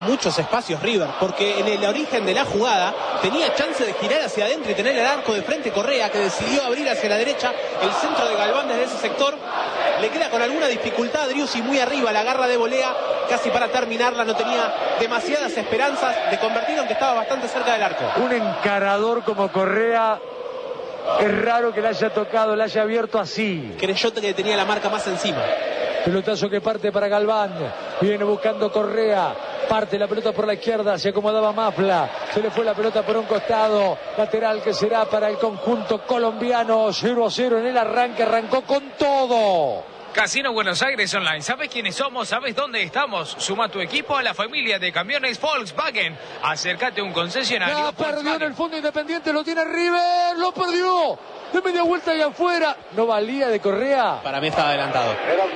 Muchos espacios River, porque en el origen de la jugada tenía chance de girar hacia adentro y tener el arco de frente Correa, que decidió abrir hacia la derecha. El centro de Galván desde ese sector le queda con alguna dificultad. Driussi muy arriba, la garra de volea casi para terminarla, no tenía demasiadas esperanzas de convertir, aunque estaba bastante cerca del arco. Un encarador como Correa, es raro que la haya tocado, la haya abierto así. Creyó que tenía la marca más encima. Pelotazo que parte para Galván, viene buscando Correa, parte la pelota por la izquierda, se acomodaba Mafla, se le fue la pelota por un costado, lateral que será para el conjunto colombiano. 0-0 en el arranque, arrancó con todo. Casino Buenos Aires Online. ¿Sabes quiénes somos? ¿Sabes dónde estamos? Suma tu equipo a la familia de camiones Volkswagen. Acércate a un concesionario. La perdió en el fondo Independiente, lo tiene River, lo perdió. De media vuelta y afuera. ¿No valía de Correa? Para mí estaba adelantado.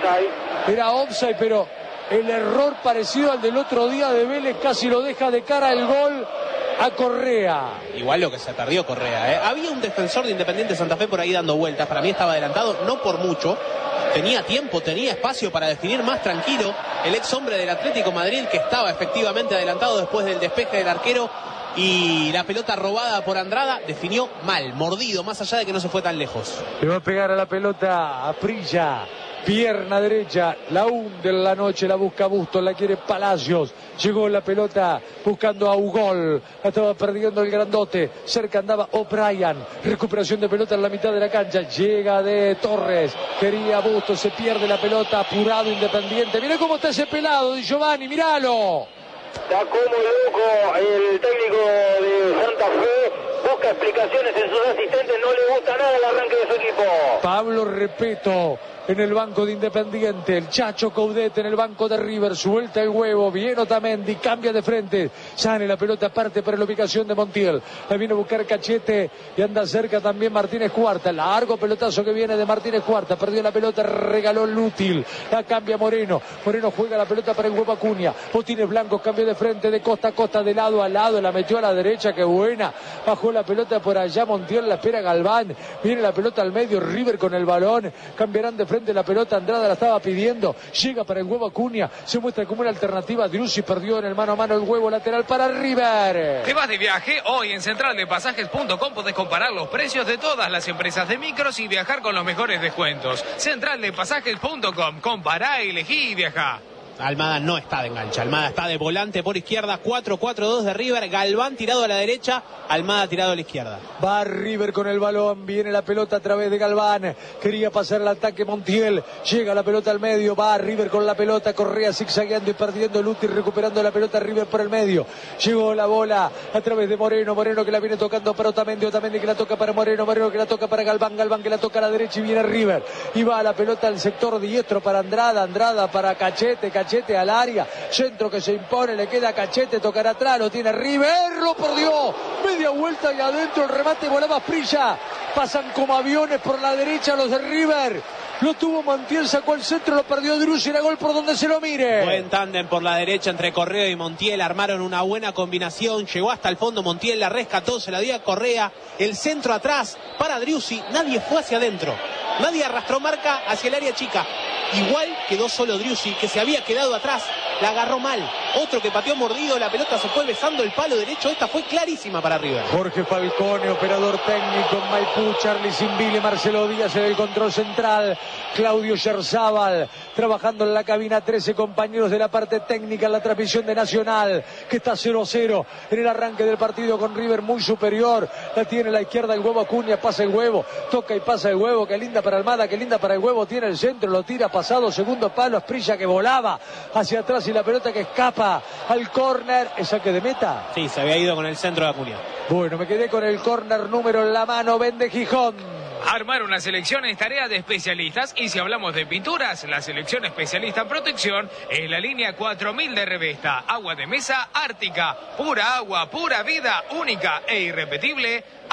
Era offside, pero el error parecido al del otro día de Vélez casi lo deja de cara el gol a Correa. Igual lo que se perdió Correa, ¿eh? Había un defensor de Independiente Santa Fe por ahí dando vueltas. Para mí estaba adelantado, no por mucho. Tenía tiempo, tenía espacio para definir más tranquilo el ex hombre del Atlético Madrid, que estaba efectivamente adelantado después del despeje del arquero. Y la pelota robada por Andrada definió mal, mordido, más allá de que no se fue tan lejos. Le va a pegar a la pelota a Prilla, pierna derecha, la hunde en la noche, la busca Bustos, la quiere Palacios. Llegó la pelota buscando a Ugol, la estaba perdiendo el grandote, cerca andaba O'Brien, recuperación de pelota en la mitad de la cancha, llega de Torres, quería Bustos, se pierde la pelota, apurado Independiente. Mirá cómo está ese pelado, Di Giovanni, míralo. Está como loco el técnico de Santa Fe, busca explicaciones en sus asistentes, no le gusta nada el arranque de su equipo. Pablo Repeto en el banco de Independiente, el Chacho Coudet en el banco de River, suelta el huevo, viene Otamendi, cambia de frente, sale la pelota aparte para la ubicación de Montiel, la viene a buscar Cachete y anda cerca también Martínez Cuarta, largo pelotazo que viene de Martínez Cuarta, perdió la pelota, regaló Lútil, la cambia Moreno, Moreno juega la pelota para el huevo Acuña, Botines Blancos, cambio de frente, de costa a costa, de lado a lado, la metió a la derecha, qué buena, bajó la pelota por allá, Montiel la espera Galván, viene la pelota al medio, River con el balón, cambiarán de frente la pelota, Andrada la estaba pidiendo, llega para el huevo Acuña, se muestra como una alternativa, Driussi perdió en el mano a mano el huevo lateral para River. ¿Te vas de viaje? Hoy en centraldepasajes.com podés comparar los precios de todas las empresas de micros y viajar con los mejores descuentos. Centraldepasajes.com, compará, elegí y viajá. Almada no está de enganche, Almada está de volante por izquierda, 4-4-2 de River, Galván tirado a la derecha, Almada tirado a la izquierda. Va River con el balón, viene la pelota a través de Galván, quería pasar el ataque Montiel, llega la pelota al medio, va River con la pelota, Correa zigzagueando y perdiendo el útil, recuperando la pelota River por el medio, llegó la bola a través de Moreno, Moreno que la viene tocando para Otamendi, Otamendi que la toca para Moreno, Moreno que la toca para Galván, Galván que la toca a la derecha y viene River, y va la pelota al sector diestro para Andrada, Andrada para Cachete, Cachete al área, centro que se impone, le queda Cachete, tocará atrás, lo tiene River, lo perdió, media vuelta y adentro el remate, volaba Prilla, pasan como aviones por la derecha los de River, lo tuvo Montiel, sacó el centro, lo perdió Driussi, era gol por donde se lo mire. Buen tándem por la derecha entre Correa y Montiel, armaron una buena combinación, llegó hasta el fondo Montiel, la rescató, se la dio a Correa, el centro atrás para Driussi, nadie fue hacia adentro, nadie arrastró marca hacia el área chica. Igual quedó solo Driussi, que se había quedado atrás, la agarró mal. Otro que pateó mordido, la pelota se fue besando el palo derecho, esta fue clarísima para River. Jorge Falcone, operador técnico en Maipú, Charly Simbili, Marcelo Díaz en el control central, Claudio Scherzábal, trabajando en la cabina, 13 compañeros de la parte técnica en la transmisión de Nacional, que está 0-0 en el arranque del partido con River muy superior, la tiene a la izquierda el huevo Acuña, pasa el huevo, toca y pasa el huevo, qué linda para Almada, qué linda para el huevo, tiene el centro, lo tira pasado, segundo palo, Asprilla que volaba hacia atrás y la pelota que escapa al córner, ¿es saque de meta? Sí, se había ido con el centro de Acuña. Bueno, me quedé con el córner número en la mano, vende Gijón. Armar una selección es tarea de especialistas y si hablamos de pinturas, la selección especialista en protección es la línea 4000 de Revesta. Agua de mesa Ártica, pura agua, pura vida, única e irrepetible.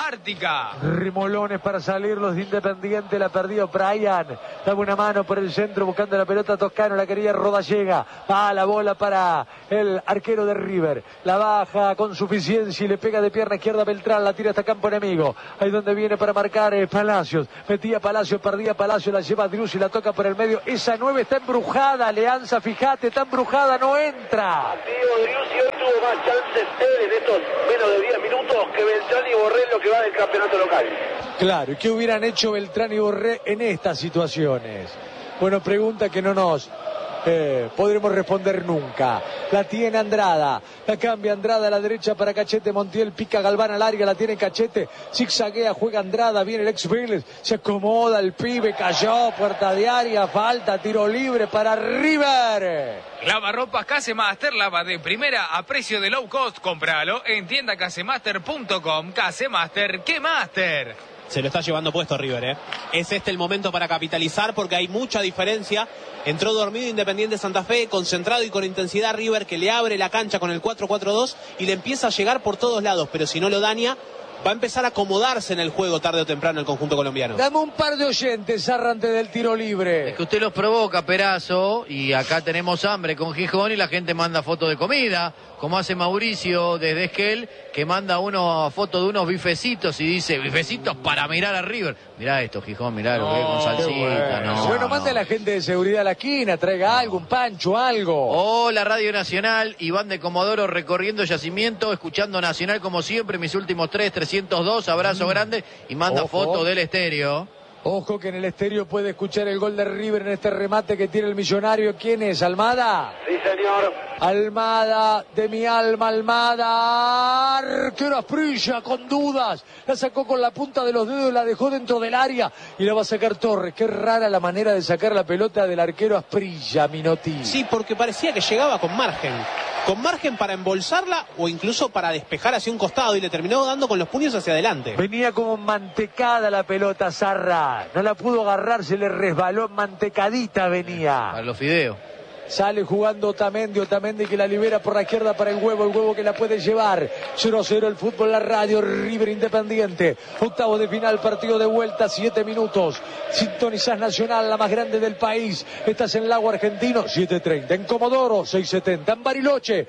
Ártica. Remolones para salir los de Independiente, la perdió Brian, daba una mano por el centro buscando la pelota Toscano, la quería Rodallega, va la bola para el arquero de River, la baja con suficiencia y le pega de pierna izquierda Beltrán, la tira hasta campo enemigo, ahí donde viene para marcar Palacios, metía Palacios, perdía Palacios, la lleva Driussi, la toca por el medio, esa 9 está embrujada, Leanza, fíjate, está embrujada, no entra. Driussi hoy tuvo más chances en estos menos de 10 minutos que Beltrán y Borrell lo que va del campeonato local. Claro, ¿y qué hubieran hecho Beltrán y Borré en estas situaciones? Bueno, pregunta que no nos podremos responder nunca. La tiene Andrada, la cambia Andrada a la derecha para Cachete, Montiel pica Galván al área, la tiene Cachete, zigzaguea, juega Andrada, viene el ex Vélez, se acomoda el pibe, cayó, puerta de área, falta, tiro libre para River. Lavarropas Casemaster, lava de primera a precio de low cost, cómpralo en tiendacasemaster.com. Casemaster, ¿qué Master? Se lo está llevando puesto River, ¿eh? Es este el momento para capitalizar porque hay mucha diferencia. Entró dormido Independiente Santa Fe, concentrado y con intensidad River, que le abre la cancha con el 4-4-2 y le empieza a llegar por todos lados, pero si no lo daña, va a empezar a acomodarse en el juego tarde o temprano el conjunto colombiano. Dame un par de oyentes, Arrante del tiro libre. Es que usted los provoca, Perazo, y acá tenemos hambre con Gijón y la gente manda fotos de comida, como hace Mauricio desde Esquel, que manda una foto de unos bifecitos y dice, bifecitos para mirar a River. Mirá esto, Gijón, mirá lo que hay con salsita. Bueno, mande a la gente de seguridad a la esquina, traiga algo, un pancho, algo. Hola, Radio Nacional, Iván de Comodoro recorriendo yacimiento, escuchando Nacional como siempre, mis últimos 302, abrazo grande, y manda foto del estéreo. Ojo que en el estéreo puede escuchar el gol de River en este remate que tiene el millonario. ¿Quién es? ¿Almada? Sí, señor. Almada, de mi alma, Almada. Arquero Asprilla con dudas. La sacó con la punta de los dedos, la dejó dentro del área y la va a sacar Torres. Qué rara la manera de sacar la pelota del arquero Asprilla, Minotti. Sí, porque parecía que llegaba con margen. Con margen para embolsarla o incluso para despejar hacia un costado y le terminó dando con los puños hacia adelante. Venía como mantecada la pelota, Zarra. No la pudo agarrar, se le resbaló, mantecadita venía. Para los fideos. Sale jugando Otamendi que la libera por la izquierda para el huevo que la puede llevar. 0-0 el fútbol, la radio, River Independiente. Octavo de final, partido de vuelta, 7 minutos. Sintonizás Nacional, la más grande del país. Estás en Lago Argentino, 7:30. En Comodoro, 6:70. En Bariloche,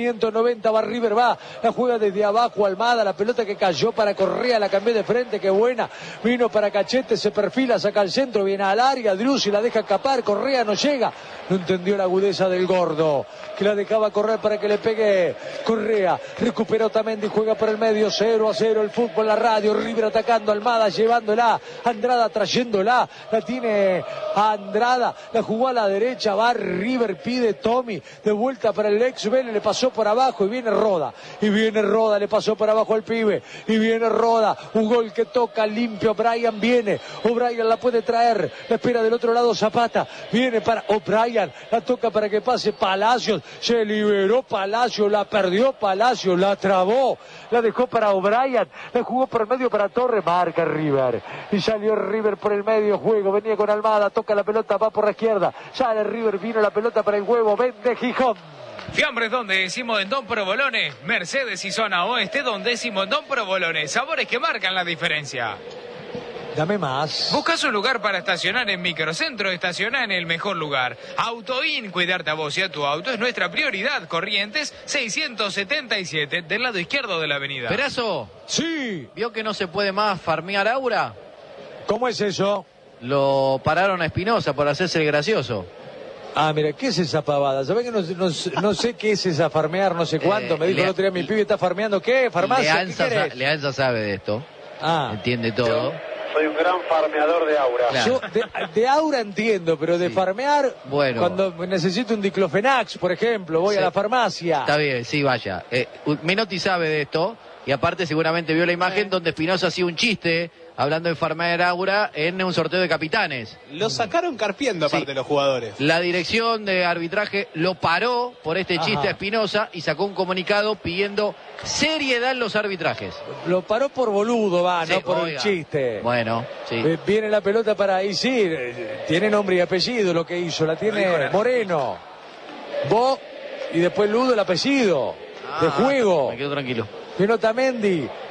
590 va River, va. La juega desde abajo Almada, la pelota que cayó para Correa, la cambió de frente, qué buena. Vino para Cachete, se perfila, saca el centro, viene al área, Driussi la deja escapar, Correa no llega. No entendió la agudeza del gordo, que la dejaba correr para que le pegue Correa. Recuperó Otamendi, juega por el medio, 0-0 el fútbol, la radio, River atacando, Almada llevándola, Andrada trayéndola, la tiene Andrada, la jugó a la derecha, va River, pide Tommy, de vuelta para el ex Vélez, le pasó por abajo y viene Roda, le pasó por abajo al pibe, y viene Roda, un gol que toca limpio, O'Brien viene, O'Brien la puede traer, la espera del otro lado Zapata, viene para O'Brien, la toca para que pase Palacios, se liberó Palacios, la perdió Palacios, la trabó, la dejó para O'Brien, la jugó por el medio para Torres, marca River, y salió River por el medio, juego, venía con Almada, toca la pelota, va por la izquierda, sale River, vino la pelota para el huevo, vende Gijón. Fiambres donde decimos en Don Provolone, Mercedes y zona oeste donde decimos en Don Provolone, sabores que marcan la diferencia. Dame más. ¿Buscas un lugar para estacionar en Microcentro? Estaciona en el mejor lugar. Autoin, cuidarte a vos y a tu auto es nuestra prioridad. Corrientes 677, del lado izquierdo de la avenida. Perazo, Sí. ¿vio que no se puede más farmear Aura? ¿Cómo es eso? Lo pararon a Espinosa por hacerse el gracioso. Ah, mira, ¿qué es esa pavada? ¿Sabés que no sé qué es esa farmear, no sé cuánto? Me dijo el otro día, mi pibe está farmeando, ¿qué? ¿Farmacia? ¿Qué querés? Leanza sabe de esto. Ah. Entiende todo. Soy un gran farmeador de Aura. Claro. Yo de Aura entiendo, pero de farmear, Bueno. cuando necesito un diclofenax, por ejemplo, voy a la farmacia. Está bien, sí, vaya. Menotti sabe de esto, y aparte seguramente vio la imagen donde Espinosa hacía un chiste, hablando de farmear Aura, en un sorteo de capitanes. Lo sacaron carpiendo aparte los jugadores. La dirección de arbitraje lo paró por este chiste a Espinosa y sacó un comunicado pidiendo seriedad en los arbitrajes. Lo paró por boludo, Sí, no por el oiga. chiste. Bueno, sí. Viene la pelota para ahí, sí, tiene nombre y apellido lo que hizo, la tiene Moreno. Bo y después Ludo el apellido. De juego. Me quedo tranquilo. Viene Otamendi,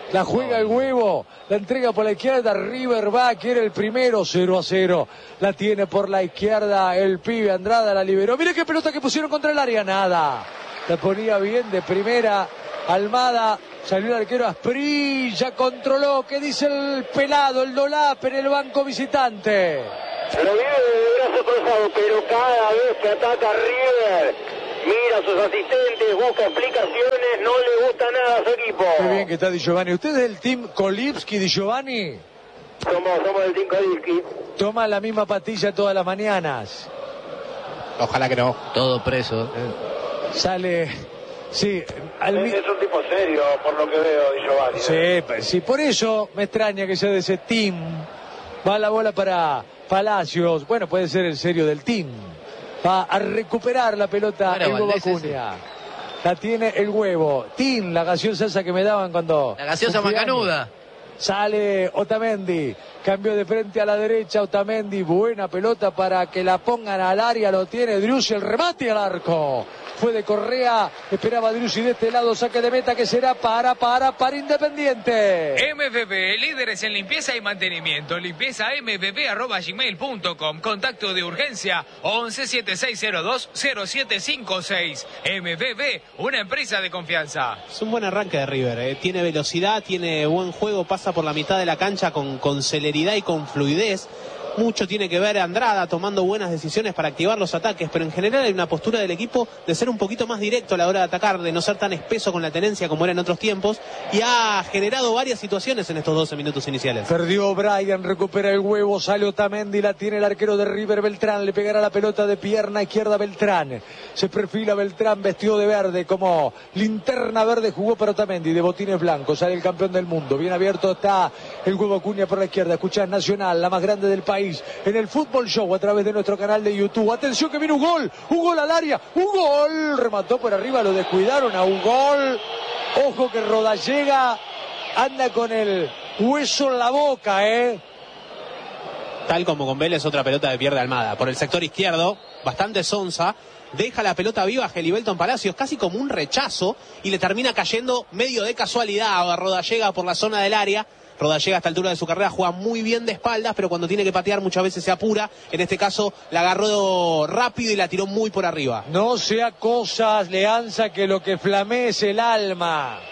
La juega el huevo, la entrega por la izquierda, River va, quiere el primero, 0-0. La tiene por la izquierda el pibe, Andrada la liberó. Mire qué pelota que pusieron contra el área, nada. La ponía bien de primera, Almada, salió el arquero Asprilla, controló, ¿qué dice el pelado, el Dolap en el banco visitante? Lo vive de brazo cruzado, pero cada vez que ataca River, mira a sus asistentes, busca explicaciones, no le gusta nada a su equipo. Qué bien que está Di Giovanni. ¿Usted es del team Kolipski, Di Giovanni? Somos del Team Kolipski. Toma la misma pastilla todas las mañanas. Ojalá que no. Todo preso. Sale, sí. Es un tipo serio, por lo que veo, Di Giovanni. Sí, por eso me extraña que sea de ese team. Va la bola para Palacios. Bueno, puede ser el serio del team. Va a recuperar la pelota el huevo Acuña. La tiene el huevo. Team, la gaseosa esa que me daban cuando... La gaseosa macanuda. Sale Otamendi, cambió de frente a la derecha Otamendi, buena pelota para que la pongan al área, lo tiene Driussi, el remate al arco. Fue de Correa, esperaba Driussi de este lado, saque de meta que será para Independiente. MVB, líderes en limpieza y mantenimiento. Limpieza mvb@gmail.com. Contacto de urgencia 1176020756. MVB, una empresa de confianza. Es un buen arranque de River, tiene velocidad, tiene buen juego, pasa por la mitad de la cancha con celeridad y con fluidez. Mucho tiene que ver Andrada tomando buenas decisiones para activar los ataques, pero en general hay una postura del equipo de ser un poquito más directo a la hora de atacar, de no ser tan espeso con la tenencia como era en otros tiempos, y ha generado varias situaciones en estos 12 minutos iniciales. Perdió Brian, recupera el huevo, sale Otamendi, la tiene el arquero de River, Beltrán, le pegará la pelota de pierna izquierda Beltrán, se perfila Beltrán, vestido de verde, como linterna verde jugó para Otamendi, de botines blancos, sale el campeón del mundo, bien abierto está el huevo Acuña por la izquierda, escuchás Nacional, la más grande del país, en el Fútbol Show a través de nuestro canal de YouTube. Atención que viene un gol al área, un gol, remató por arriba, lo descuidaron a un gol. Ojo que Rodallega anda con el hueso en la boca, Tal como con Vélez, otra pelota de pierde Almada por el sector izquierdo, bastante sonsa. Deja la pelota viva a Gelibelton Palacios, casi como un rechazo, y le termina cayendo medio de casualidad a Rodallega por la zona del área. Rodallega a esta altura de su carrera juega muy bien de espaldas, pero cuando tiene que patear muchas veces se apura. En este caso la agarró rápido y la tiró muy por arriba. No sea cosas, Leanza, que lo que flamee es el alma.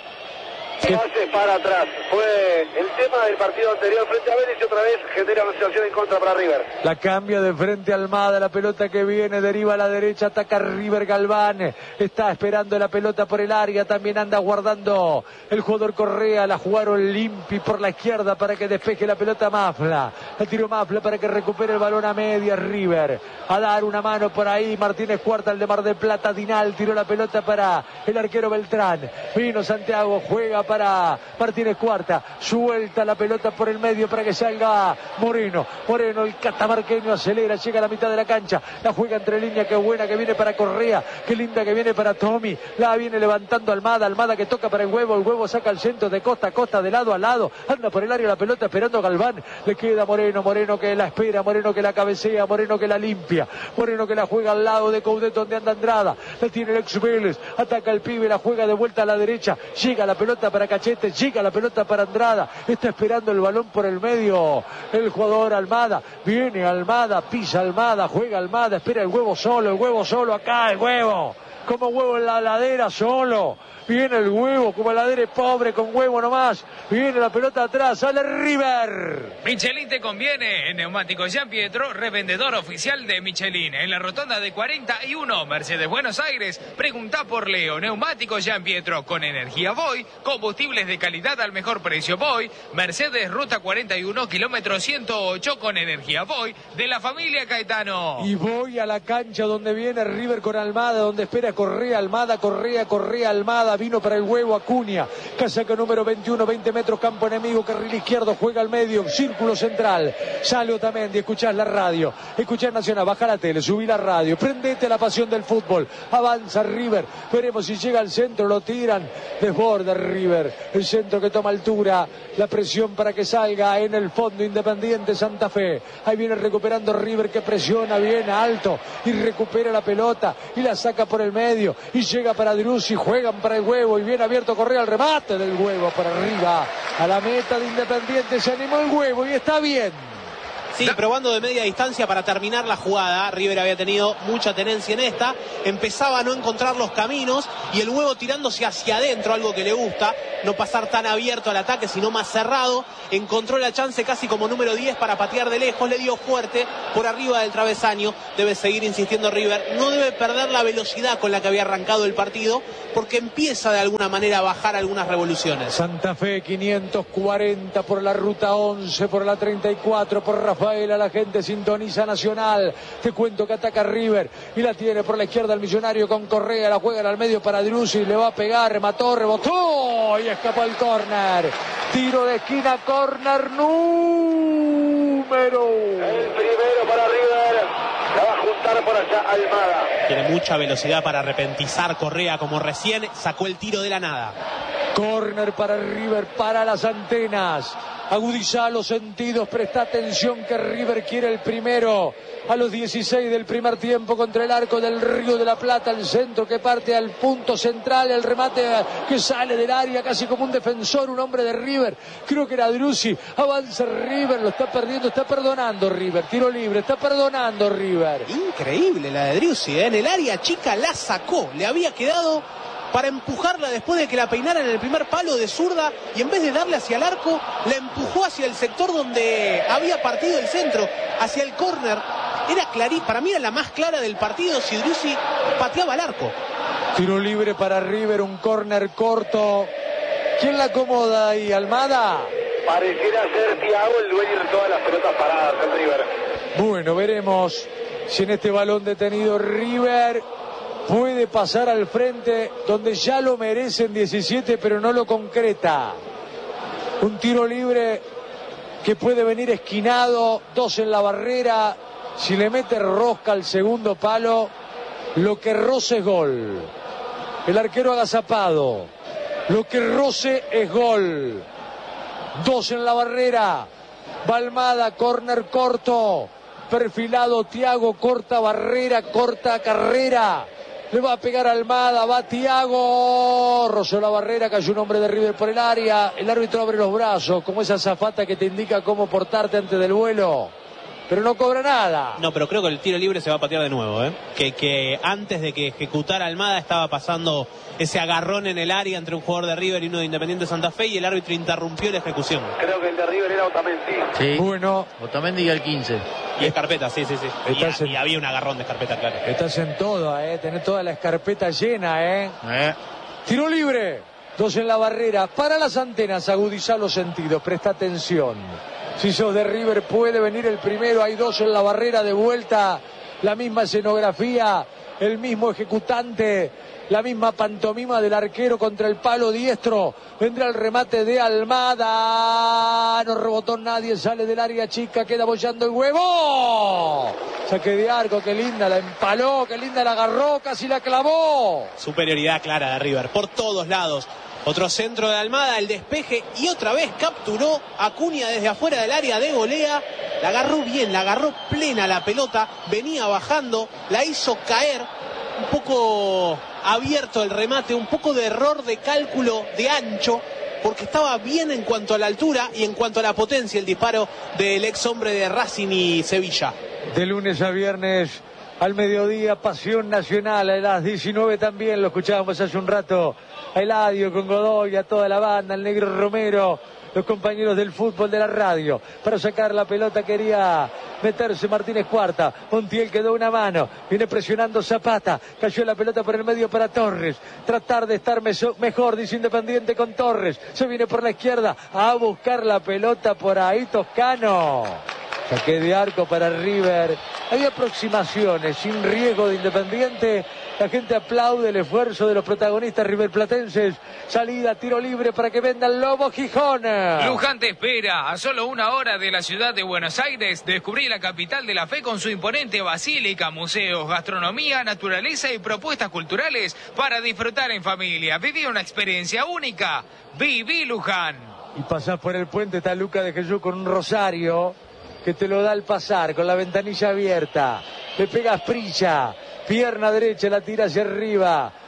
Pase para atrás. Fue el tema del partido anterior frente a Vélez y otra vez genera una situación en contra para River. La cambia de frente Almada, la pelota que viene, deriva a la derecha, ataca River Galván. Está esperando la pelota por el área, también anda guardando el jugador Correa. La jugaron Limpi por la izquierda para que despeje la pelota Mafla. La tiró Mafla para que recupere el balón a media River. A dar una mano por ahí, Martínez Cuarta, el de Mar del Plata, Dinal, tiró la pelota para el arquero Beltrán. Vino Santiago, juega para Martínez Cuarta, suelta la pelota por el medio para que salga Moreno, el catamarqueño acelera, llega a la mitad de la cancha, la juega entre líneas, qué buena que viene para Correa, qué linda que viene para Tommy, la viene levantando Almada que toca para el huevo saca el centro de costa a costa, de lado a lado, anda por el área la pelota esperando a Galván, le queda Moreno que la espera, Moreno que la cabecea, Moreno que la limpia, Moreno que la juega al lado de Coudet donde anda Andrada, la tiene el ex Vélez, ataca el pibe, la juega de vuelta a la derecha, llega la pelota para Cachete, llega la pelota para Andrada, está esperando el balón por el medio el jugador Almada, viene Almada, pisa Almada, juega Almada, espera el huevo solo, acá el huevo, como huevo en la ladera solo, viene el huevo, como la ladera es pobre, con huevo nomás, viene la pelota atrás, sale River. Michelin te conviene, en Neumáticos Gian Pietro, revendedor oficial de Michelin, en la rotonda de 41, Mercedes Buenos Aires, pregunta por Leo. Neumáticos Gian Pietro, con energía Voy, combustibles de calidad al mejor precio Voy, Mercedes Ruta 41, kilómetro 108, con energía Voy, de la familia Caetano. Y voy a la cancha donde viene River con Almada, donde espera Correa, Almada, vino para el huevo Acuña, casaca número 21, 20 metros, campo enemigo, carril izquierdo, juega al medio, círculo central, sale Otamendi, escuchás la radio, escuchás Nacional, baja la tele, subí la radio, prendete a la pasión del fútbol, avanza River, veremos si llega al centro, lo tiran, desborda River, el centro que toma altura, la presión para que salga en el fondo Independiente Santa Fe, ahí viene recuperando River que presiona bien alto y recupera la pelota y la saca por el medio y llega para Driussi, juegan para el huevo y bien abierto Correa, el remate del huevo por arriba a la meta de Independiente. Se animó el huevo y está bien. Sí, probando de media distancia para terminar la jugada. River había tenido mucha tenencia en esta. Empezaba a no encontrar los caminos y el huevo tirándose hacia adentro, algo que le gusta. No pasar tan abierto al ataque, sino más cerrado. Encontró la chance casi como número 10 para patear de lejos. Le dio fuerte por arriba del travesaño. Debe seguir insistiendo River. No debe perder la velocidad con la que había arrancado el partido, porque empieza de alguna manera a bajar algunas revoluciones. Santa Fe 540 por la ruta 11, por la 34, por Rafael. A la gente sintoniza Nacional. Te cuento que ataca River y la tiene por la izquierda el Millonario con Correa. La juegan al medio para Driussi. Le va a pegar, remató, rebotó y escapó el córner. Tiro de esquina, córner número. El primero para River. La va a juntar por allá Almada. Tiene mucha velocidad para repentizar Correa, como recién sacó el tiro de la nada. Córner para River, para las antenas. Agudiza los sentidos, presta atención que River quiere el primero. A los 16 del primer tiempo contra el arco del Río de la Plata, el centro que parte al punto central, el remate que sale del área casi como un defensor, un hombre de River, creo que era Driussi. Avanza River, lo está perdiendo, está perdonando River, tiro libre, está perdonando River. Increíble la de Driussi, en el área chica la sacó, le había quedado para empujarla después de que la peinaran en el primer palo de zurda, y en vez de darle hacia el arco, la empujó hacia el sector donde había partido el centro, hacia el córner. Era para mí era la más clara del partido si Driussi pateaba al arco. Tiro libre para River, un córner corto. ¿Quién la acomoda ahí, Almada? Pareciera ser Thiago el dueño de todas las pelotas paradas en River. Bueno, veremos si en este balón detenido River puede pasar al frente, donde ya lo merecen 17, pero no lo concreta. Un tiro libre que puede venir esquinado, 2 en la barrera. Si le mete rosca al segundo palo, lo que roce es gol. El arquero agazapado. Lo que roce es gol. 2 en la barrera. Balmada, córner corto. Perfilado Thiago, corta barrera, corta carrera. Le va a pegar Almada, va Thiago, rozó la barrera, cayó un hombre de River por el área. El árbitro abre los brazos, como esa azafata que te indica cómo portarte antes del vuelo, pero no cobra nada. No, pero creo que el tiro libre se va a patear de nuevo, ¿eh? Que antes de que ejecutara Almada estaba pasando ese agarrón en el área entre un jugador de River y uno de Independiente Santa Fe, y el árbitro interrumpió la ejecución. Creo que el de River era Otamendi. Sí. Bueno. Otamendi y el 15. Y Escarpeta, sí. Y había un agarrón de Escarpeta, claro. Estás en todo, tenés toda la escarpeta llena, Tiro libre, 2 en la barrera, para las antenas, agudiza los sentidos, presta atención. Si sos de River puede venir el primero, hay 2 en la barrera de vuelta, la misma escenografía, el mismo ejecutante, la misma pantomima del arquero contra el palo diestro. Vendrá el remate de Almada, no rebotó nadie, sale del área chica, queda bollando el huevo. Saque de arco, qué linda la empaló, qué linda la agarró, casi la clavó. Superioridad clara de River, por todos lados. Otro centro de Almada, el despeje, y otra vez capturó Acuña desde afuera del área de golea. La agarró bien, la agarró plena la pelota, venía bajando, la hizo caer. Un poco abierto el remate, un poco de error de cálculo de ancho, porque estaba bien en cuanto a la altura y en cuanto a la potencia el disparo del ex hombre de Racing y Sevilla. De lunes a viernes al mediodía, Pasión Nacional, a las 19 también, lo escuchábamos hace un rato, a Eladio con Godoy, a toda la banda, al Negro Romero, los compañeros del fútbol de la radio. Para sacar la pelota quería meterse Martínez Cuarta, Montiel quedó una mano, viene presionando Zapata, cayó la pelota por el medio para Torres, tratar de estar mejor, dice Independiente con Torres, se viene por la izquierda a buscar la pelota por ahí Toscano. Saque de arco para River. Hay aproximaciones sin riesgo de Independiente. La gente aplaude el esfuerzo de los protagonistas riverplatenses. Salida, tiro libre para que venda el Lobo Gijón. Luján te espera. A solo 1 hora de la ciudad de Buenos Aires, descubrí la capital de la fe con su imponente basílica, museos, gastronomía, naturaleza y propuestas culturales para disfrutar en familia. Viví una experiencia única. Viví Luján. Y pasás por el puente, está Luca de Jesús con un rosario que te lo da al pasar, con la ventanilla abierta. Le pegas Prilla, pierna derecha, la tira hacia arriba.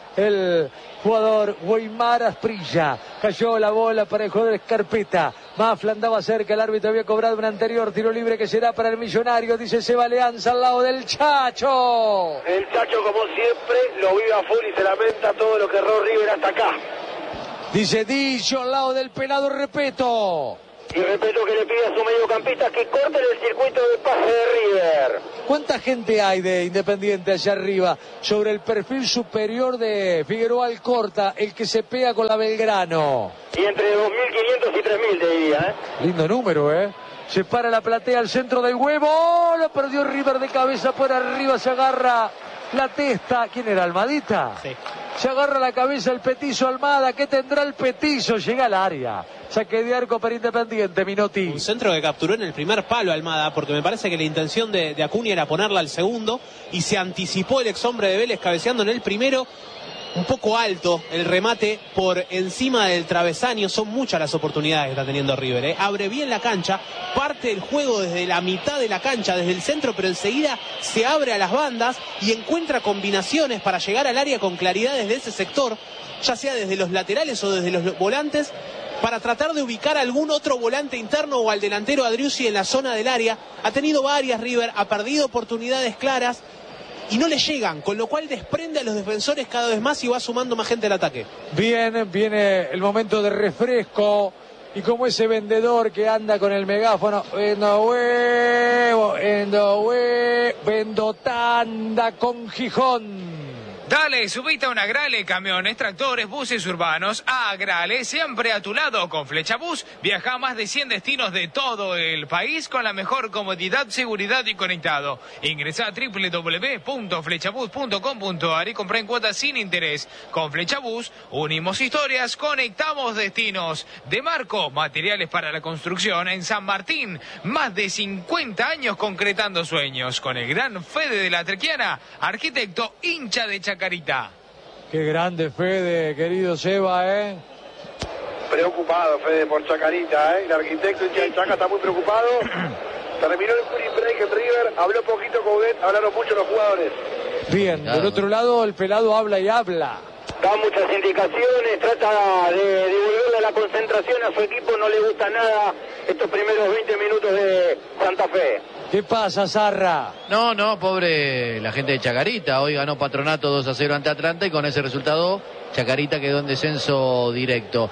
el jugador Weimar Asprilla. Cayó la bola para el jugador Scarpetta. Mafla andaba cerca, el árbitro había cobrado un anterior tiro libre que será para el Millonario, dice Seba Leanza al lado del Chacho. El Chacho, como siempre, lo vive a full y se lamenta todo lo que erró River hasta acá. Dice Dicho al lado del pelado Repeto. Y Repeto que le pide a su mediocampista que corten el circuito de pase de River. ¿Cuánta gente hay de Independiente allá arriba? Sobre el perfil superior de Figueroa Alcorta, el que se pega con la Belgrano. Y entre 2.500 y 3.000 te diría, Lindo número, Se para la platea al centro del huevo. ¡Oh! Lo perdió River de cabeza por arriba. Se agarra la testa. ¿Quién era? ¿Almadita? Sí. Se agarra la cabeza el petizo Almada. ¿Qué tendrá el petizo? Llega al área. Saque de arco para Independiente, Minotti. Un centro que capturó en el primer palo Almada, porque me parece que la intención de Acuña era ponerla al segundo, y se anticipó el ex hombre de Vélez cabeceando en el primero. Un poco alto el remate por encima del travesaño. Son muchas las oportunidades que está teniendo River, Abre bien la cancha, parte el juego desde la mitad de la cancha, desde el centro, pero enseguida se abre a las bandas y encuentra combinaciones para llegar al área con claridad desde ese sector, ya sea desde los laterales o desde los volantes, para tratar de ubicar a algún otro volante interno o al delantero Adriussi en la zona del área. Ha tenido varias River, ha perdido oportunidades claras y no le llegan, con lo cual desprende a los defensores cada vez más y va sumando más gente al ataque. Bien, viene el momento de refresco. Y como ese vendedor que anda con el megáfono, vendo huevo, vendo tanda con Gijón. Dale, subite a una Agrale, camiones, tractores, buses urbanos. A Agrale, siempre a tu lado con Flecha Bus. Viaja a más de 100 destinos de todo el país con la mejor comodidad, seguridad y conectado. Ingresa a www.flechabus.com.ar y compra en cuotas sin interés. Con Flecha Bus, unimos historias, conectamos destinos. De Marco, materiales para la construcción en San Martín. Más de 50 años concretando sueños. Con el gran Fede de la Trequiana, arquitecto hincha de Chacarita. Qué grande Fede, querido Seba, Preocupado Fede por Chacarita, El arquitecto hincha de Chaca está muy preocupado. Terminó el cooling break en River, habló poquito Coudet, hablaron mucho los jugadores. Bien, del otro lado el pelado habla y habla. Da muchas indicaciones, trata de devolverle la concentración a su equipo, no le gusta nada estos primeros 20 minutos de Santa Fe. ¿Qué pasa, Zarra? No, pobre la gente de Chacarita. Hoy ganó Patronato 2-0 ante Atlanta y con ese resultado Chacarita quedó en descenso directo.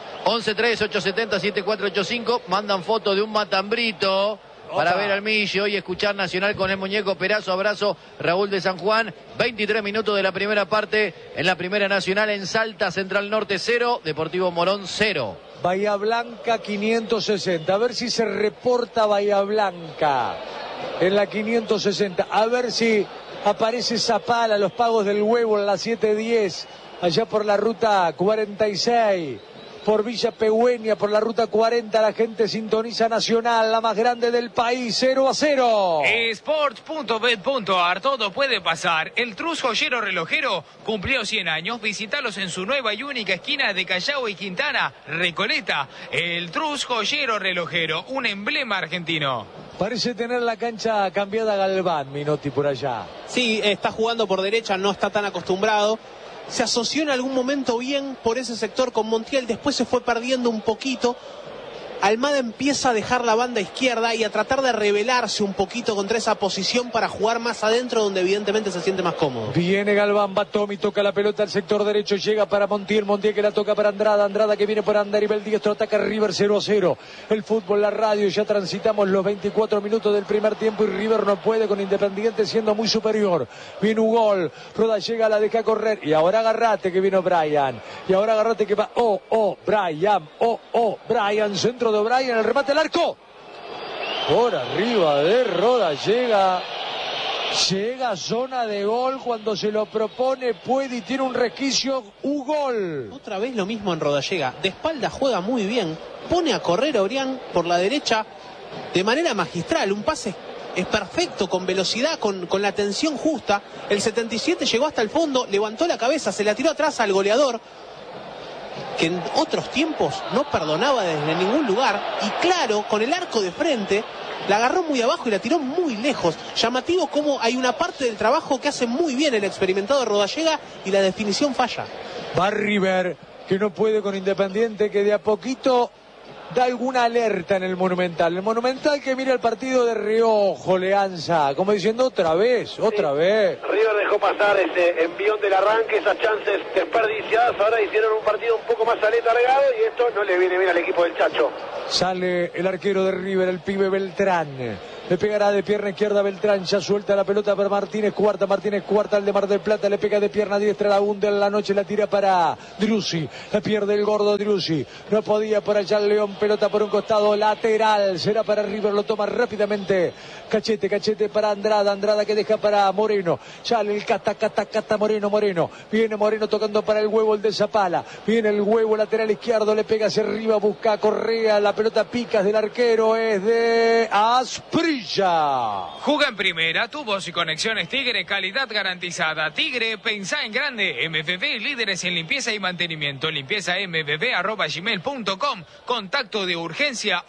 11-3-870-7485. Mandan foto de un matambrito para ver al Millo y escuchar Nacional con el muñeco Perazo. Abrazo, Raúl de San Juan. 23 minutos de la primera parte en la Primera Nacional en Salta, Central Norte 0, Deportivo Morón 0. Bahía Blanca 560. A ver si se reporta Bahía Blanca en la 560. A ver si aparece Zapala, los pagos del huevo en la 710. Allá por la ruta 46. Por Villa Pegüeña, por la ruta 40, la gente sintoniza Nacional, la más grande del país, 0-0. Sports.bet.ar, todo puede pasar. El Trus Joyero Relojero cumplió 100 años. Visítalos en su nueva y única esquina de Callao y Quintana, Recoleta. El Trus Joyero Relojero, un emblema argentino. Parece tener la cancha cambiada a Galván, Minotti, por allá. Sí, está jugando por derecha, no está tan acostumbrado. Se asoció en algún momento bien por ese sector con Montiel, después se fue perdiendo un poquito. Almada empieza a dejar la banda izquierda y a tratar de rebelarse un poquito contra esa posición para jugar más adentro, donde evidentemente se siente más cómodo. Viene Galván, va Tommy, toca la pelota al sector derecho, llega para Montiel, Montiel que la toca para Andrada, Andrada que viene por Anderibel Diestro, ataca River 0-0. El fútbol, la radio, ya transitamos los 24 minutos del primer tiempo y River no puede con Independiente siendo muy superior. Viene un gol, Roda llega, la deja correr y ahora agarrate que vino Brian. Y ahora agarrate que va, Brian, centro de O'Brien, el remate al arco. Por arriba de Roda llega zona de gol cuando se lo propone, puede y tiene un resquicio, un gol. Otra vez lo mismo en Rodallega, de espalda juega muy bien, pone a correr a Orián por la derecha de manera magistral, un pase es perfecto, con velocidad, con la tensión justa. El 77 llegó hasta el fondo, levantó la cabeza, se la tiró atrás al goleador, que en otros tiempos no perdonaba desde ningún lugar, y claro, con el arco de frente, la agarró muy abajo y la tiró muy lejos. Llamativo como hay una parte del trabajo que hace muy bien el experimentado Rodallega y la definición falla. Va River, que no puede con Independiente, que de a poquito da alguna alerta en el Monumental. El Monumental que mira el partido de reojo, Leanza, como diciendo otra vez. River dejó pasar ese envión del arranque, esas chances desperdiciadas. Ahora hicieron un partido un poco más aletargado y esto no le viene bien al equipo del Chacho. Sale el arquero de River, el pibe Beltrán. Le pegará de pierna izquierda Beltrán, ya suelta la pelota para Martínez Cuarta al de Mar del Plata, le pega de pierna diestra, la hunde en la noche, la tira para Driussi, la pierde el gordo Driussi, no podía por allá el León, pelota por un costado, lateral, será para River, lo toma rápidamente Cachete para Andrada que deja para Moreno, sale el cata Moreno, viene Moreno tocando para el huevo, el de Zapala, viene el huevo lateral izquierdo, le pega hacia arriba, busca a Correa, la pelota picas del arquero, es de Asprilla. Juga en primera, tubos y conexiones Tigre, calidad garantizada. Tigre, pensá en grande. MBB, líderes en limpieza y mantenimiento. limpiezambb@gmail.com. Contacto de urgencia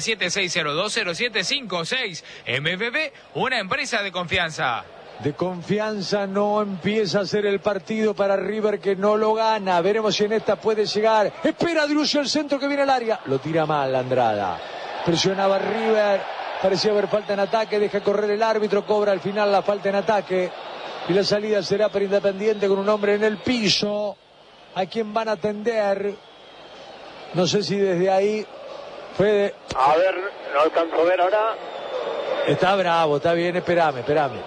1176020756. MBB, una empresa de confianza. De confianza no empieza a ser el partido para River, que no lo gana. Veremos si en esta puede llegar. Espera Driussi, el centro que viene al área. Lo tira mal Andrada. Presionaba River. Parecía haber falta en ataque, deja correr el árbitro, cobra al final la falta en ataque. Y la salida será para Independiente con un hombre en el piso. ¿A quién van a atender? No sé si desde ahí fue... A ver, no alcanzo a ver ahora. Está bravo, está bien, espérame.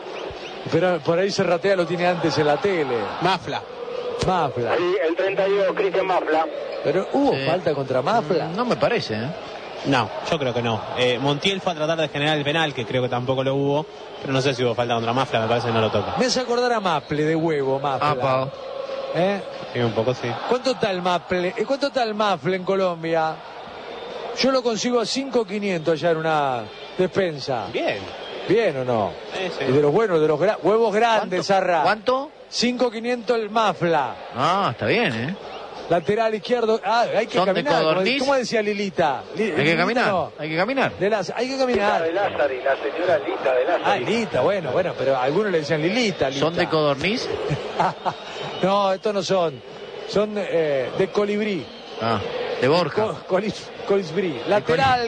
Por ahí Serratea lo tiene antes en la tele. Mafla. Sí, el 32, Cristian Mafla. Pero hubo falta contra Mafla. No me parece, ¿eh? No, yo creo que no. Montiel fue a tratar de generar el penal, que creo que tampoco lo hubo, pero no sé si hubo falta contra Mafla, me parece que no lo toca. Me hace acordar a Maple de huevo, Mafla. Sí, un poco sí. ¿Cuánto está el Maple? ¿Cuánto está el Mafle en Colombia? Yo lo consigo a 5.500 allá en una despensa. ¿Bien o no? Sí. Y de los buenos, de los huevos grandes, Zarra. ¿Cuánto? 5.500 el Mafla. Ah, está bien, ¿eh? Lateral izquierdo. Hay que caminar. ¿Cómo decía Lilita? Hay que caminar. No. Hay que caminar. Hay que caminar. Lita de Lázari, la señora Lita de Lázari. Lita, bueno, pero algunos le decían Lilita. ¿Son de codorniz? No, estos no son. Son de colibrí. De Borja. Colibrí. Lateral.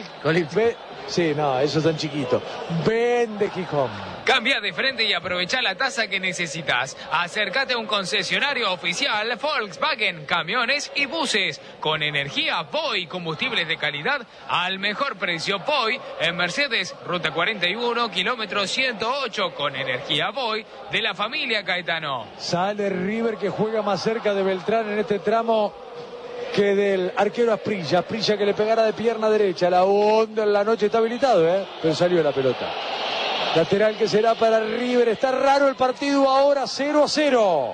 Sí, no, esos son chiquitos. Ven de Gijón. Cambia de frente y aprovecha la tasa que necesitas. Acércate a un concesionario oficial Volkswagen, camiones y buses. Con energía Voy, combustibles de calidad al mejor precio. Voy en Mercedes, ruta 41, kilómetro 108. Con energía Voy de la familia Caetano. Sale River, que juega más cerca de Beltrán en este tramo que del arquero Asprilla que le pegara de pierna derecha. La onda en la noche, está habilitado, pero salió la pelota. Lateral que será para River. Está raro el partido ahora, 0-0.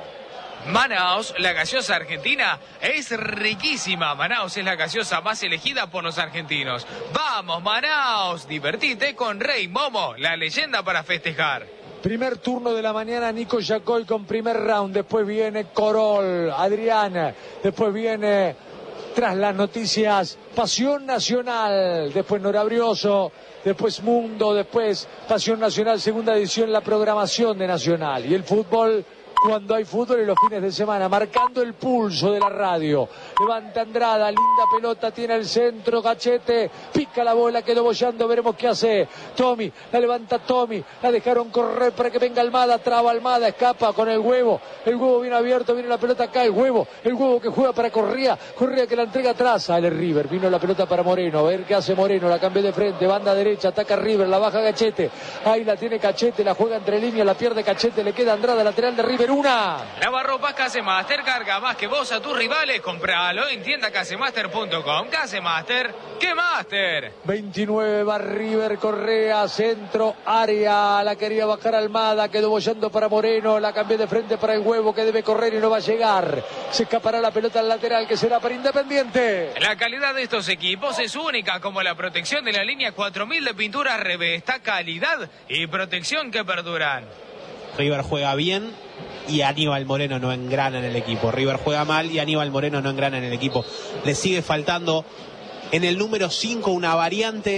Manaos, la gaseosa argentina, es riquísima. Manaos es la gaseosa más elegida por los argentinos. ¡Vamos, Manaos! Divertite con Rey Momo, la leyenda para festejar. Primer turno de la mañana, Nico Yacoy con primer round. Después viene Corol, Adrián. Después viene, tras las noticias, Pasión Nacional. Después Norabrioso. Después Mundo. Después Pasión Nacional, segunda edición, la programación de Nacional. Y el fútbol, cuando hay fútbol, y los fines de semana, marcando el pulso de la radio. Levanta Andrada, linda pelota, tiene el centro, Cachete, pica la bola, quedó bollando, veremos qué hace. Tommy, la levanta Tommy, la dejaron correr para que venga Almada, traba Almada, escapa con el huevo viene abierto, viene la pelota acá, el huevo que juega para Correa que la entrega atrás, sale River, vino la pelota para Moreno, a ver qué hace Moreno, la cambió de frente, banda derecha, ataca River, la baja Cachete, ahí la tiene Cachete, la juega entre líneas, la pierde Cachete, le queda Andrada, lateral de River, una. Lavarropas Casemaster, carga más que vos a tus rivales, compralo en tienda casemaster.com. Casemaster, ¿qué Master? 29 va River, Correa, centro, área, la quería bajar Almada, quedó bollando para Moreno, la cambió de frente para el huevo que debe correr y no va a llegar. Se escapará la pelota al lateral que será para Independiente. La calidad de estos equipos es única, como la protección de la línea 4000 de pinturas Revesta, calidad y protección que perduran. River juega bien y Aníbal Moreno no engrana en el equipo. River juega mal y Aníbal Moreno no engrana en el equipo. Le sigue faltando en el número 5 una variante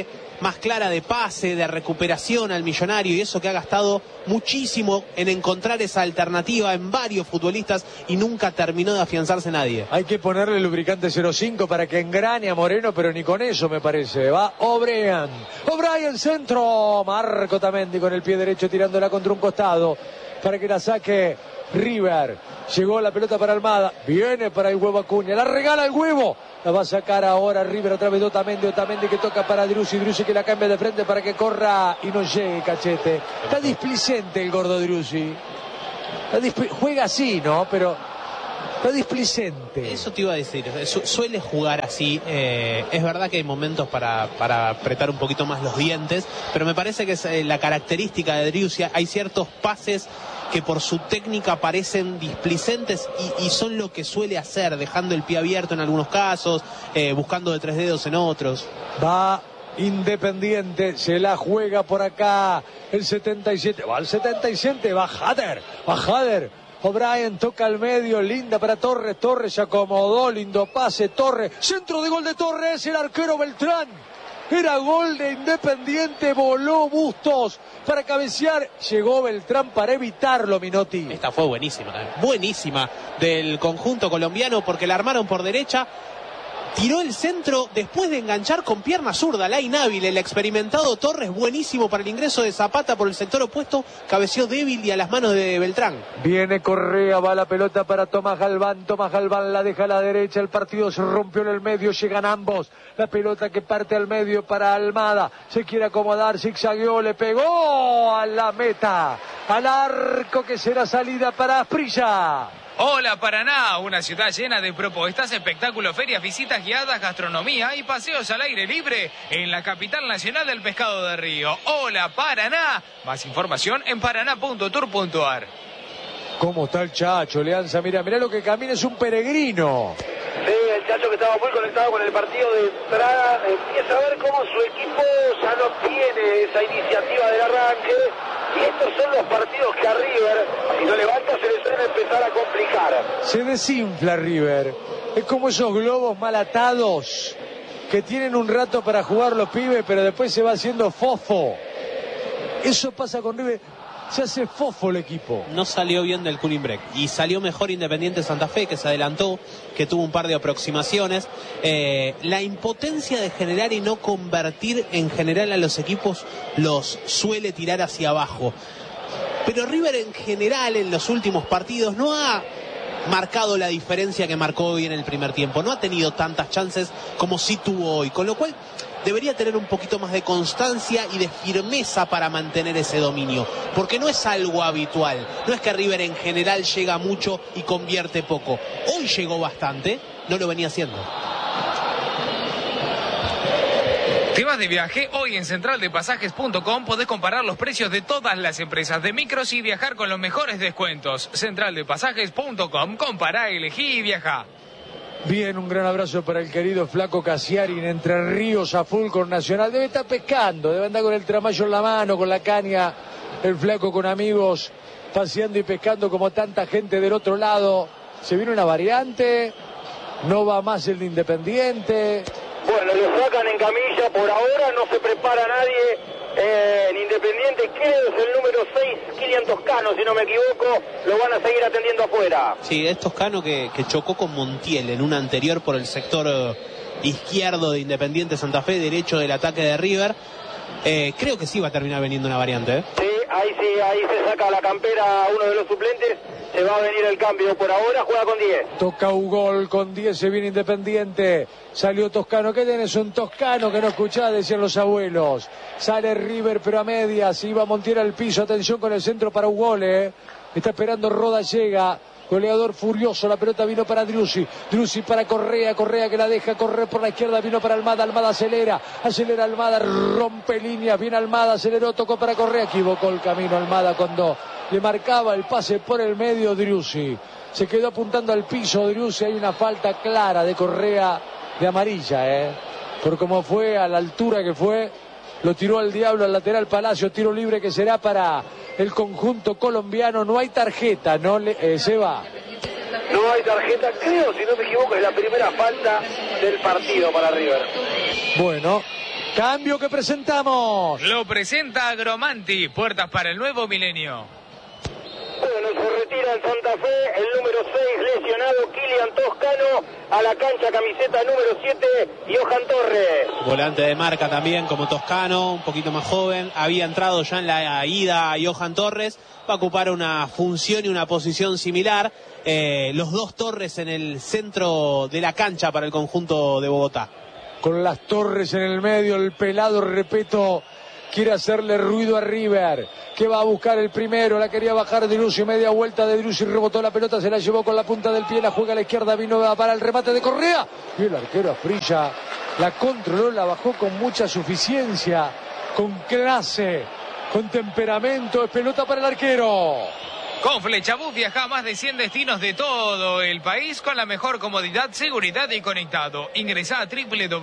más clara de pase, de recuperación al Millonario, y eso que ha gastado muchísimo en encontrar esa alternativa en varios futbolistas y nunca terminó de afianzarse nadie. Hay que ponerle lubricante 05 para que engrane a Moreno, pero ni con eso me parece. Va O'Brien centro, Marco Otamendi con el pie derecho tirándola contra un costado para que la saque River. Llegó la pelota para Almada, viene para el Huevo Acuña, la regala el Huevo, la va a sacar ahora River a través de Otamendi que toca para Driussi que la cambia de frente para que corra y no llegue Cachete. Está displicente el gordo Driussi, juega así, ¿no? Pero está displicente. Eso te iba a decir, suele jugar así. Es verdad que hay momentos para apretar un poquito más los dientes, pero me parece que es la característica de Driussi. Hay ciertos pases que por su técnica parecen displicentes y son lo que suele hacer, dejando el pie abierto en algunos casos, buscando de 3 dedos en otros. Va Independiente, se la juega por acá el 77, va al 77, va Hader. O'Brien toca al medio, linda para Torres se acomodó, lindo pase, Torres, centro de gol de Torres, el arquero Beltrán. Era gol de Independiente, voló Bustos para cabecear, llegó Beltrán para evitarlo, Minotti. Esta fue buenísima del conjunto colombiano porque la armaron por derecha, tiró el centro después de enganchar con pierna zurda, la inhábil, el experimentado Torres, buenísimo para el ingreso de Zapata por el sector opuesto, cabeció débil y a las manos de Beltrán. Viene Correa, va la pelota para Tomás Galván la deja a la derecha, el partido se rompió en el medio, llegan ambos, la pelota que parte al medio para Almada, se quiere acomodar, zigzagueó, le pegó a la meta, al arco que será salida para Asprilla. Hola Paraná, una ciudad llena de propuestas, espectáculos, ferias, visitas guiadas, gastronomía y paseos al aire libre en la capital nacional del pescado de río. Hola Paraná, más información en paraná.tour.ar. ¿Cómo está el Chacho, Leanza? Mirá lo que camina, es un peregrino. Sí, el Chacho que estaba muy conectado con el partido de entrada, empieza a ver cómo su equipo ya no tiene esa iniciativa del arranque. Y estos son los partidos que a River, si no levanta, se le suele empezar a complicar. Se desinfla River. Es como esos globos mal atados que tienen un rato para jugar los pibes, pero después se va haciendo fofo. Eso pasa con River. Se hace fofo el equipo. No salió bien del cooling break y salió mejor Independiente Santa Fe, que se adelantó, que tuvo un par de aproximaciones. La impotencia de generar y no convertir en general a los equipos los suele tirar hacia abajo. Pero River en general en los últimos partidos no ha marcado la diferencia que marcó hoy en el primer tiempo. No ha tenido tantas chances como sí tuvo hoy, con lo cual debería tener un poquito más de constancia y de firmeza para mantener ese dominio, porque no es algo habitual. No es que River en general llega mucho y convierte poco. Hoy llegó bastante, no lo venía haciendo. ¿Te vas de viaje? Hoy en centraldepasajes.com podés comparar los precios de todas las empresas de micros y viajar con los mejores descuentos. Centraldepasajes.com, compará, elegí y viajá. Bien, un gran abrazo para el querido Flaco Casiari en Entre Ríos a full con Nacional. Debe estar pescando, debe andar con el tramayo en la mano, con la caña, el Flaco con amigos, paseando y pescando como tanta gente del otro lado. Se viene una variante, no va más el de Independiente. Bueno, lo sacan en camilla, por ahora no se prepara nadie en Independiente, creo es el número 6, Kilian Toscano, si no me equivoco, lo van a seguir atendiendo afuera. Sí, es Toscano que chocó con Montiel en una anterior por el sector izquierdo de Independiente Santa Fe, derecho del ataque de River. Creo que sí va a terminar veniendo una variante. Sí, ahí se saca la campera a uno de los suplentes, se va a venir el cambio, por ahora juega con 10. Toca Ugol, con 10 se viene Independiente, salió Toscano, ¿qué tenés? Un Toscano que no escuchás, decían los abuelos. Sale River pero a medias, iba Montiel al piso, atención con el centro para Ugol, está esperando Roda, llega. Goleador furioso, la pelota vino para Driussi para Correa que la deja correr por la izquierda, vino para Almada acelera Almada, rompe líneas, viene Almada, aceleró, tocó para Correa, equivocó el camino Almada cuando le marcaba el pase por el medio Driussi, se quedó apuntando al piso Driussi, hay una falta clara de Correa de amarilla, por cómo fue, a la altura que fue, lo tiró al diablo al lateral Palacio, tiro libre que será para el conjunto colombiano. No hay tarjeta, ¿no, Seba? No hay tarjeta, creo, si no me equivoco, es la primera falta del partido para River. Bueno, Cambio que presentamos. Lo presenta Agromanti, puertas para el nuevo milenio. Bueno, se retira el Santa Fe, el número 6 lesionado, Kilian Toscano, a la cancha, camiseta número 7, Johan Torres. Volante de marca también como Toscano, un poquito más joven. Había entrado ya en la ida Johan Torres, va a ocupar una función y una posición similar. Los dos Torres en el centro de la cancha para el conjunto de Bogotá. Con las Torres en el medio, el pelado, repito, quiere hacerle ruido a River, que va a buscar el primero, la quería bajar de Driussi, media vuelta de Driussi, rebotó la pelota, se la llevó con la punta del pie, la juega a la izquierda, vino para el remate de Correa, y el arquero Asprilla la controló, la bajó con mucha suficiencia, con clase, con temperamento, es pelota para el arquero. Con Flechabús viaja a más de 100 destinos de todo el país con la mejor comodidad, seguridad y conectado. Ingresá a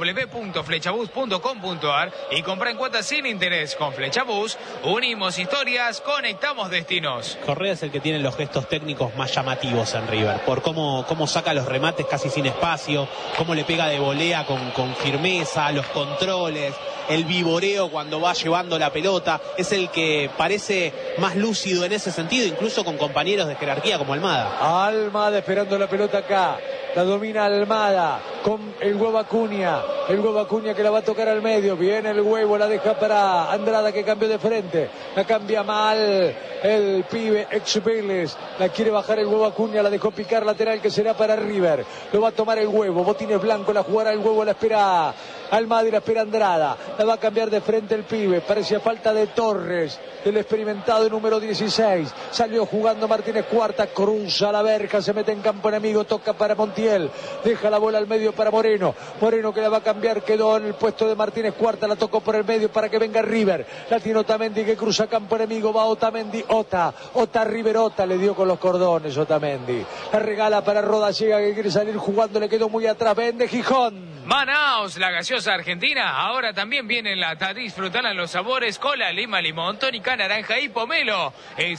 www.flechabús.com.ar y compra en cuotas sin interés. Con Flechabús unimos historias, conectamos destinos. Correa es el que tiene los gestos técnicos más llamativos en River, por cómo saca los remates casi sin espacio, cómo le pega de volea con firmeza, los controles, el vivoreo cuando va llevando la pelota. Es el que parece más lúcido en ese sentido, incluso con compañeros de jerarquía como Almada. Almada esperando la pelota acá, la domina Almada con el Huevo Acuña, que la va a tocar al medio, viene el Huevo, la deja para Andrada que cambió de frente, la cambia mal el pibe ex Vélez, la quiere bajar el Huevo Acuña, la dejó picar lateral que será para River, lo va a tomar el Huevo, botines blancos, la jugará el Huevo, la espera Almada y la espera Andrada, la va a cambiar de frente el pibe, parecía falta de Torres, del experimentado número 16, salió jugando Martínez Cuarta, cruza la verja, se mete en campo enemigo, toca para Montiel, deja la bola al medio para Moreno que la va a cambiar, quedó en el puesto de Martínez Cuarta, la tocó por el medio para que venga River, la tiene Otamendi que cruza campo enemigo, va Otamendi, Ota River, le dio con los cordones Otamendi, la regala para Rodallega que quiere salir jugando, le quedó muy atrás, vende Gijón. Manaos, la gaseosa argentina, ahora también viene en lata, disfrutan los sabores cola, lima, limón, tónica, naranja y pomelo.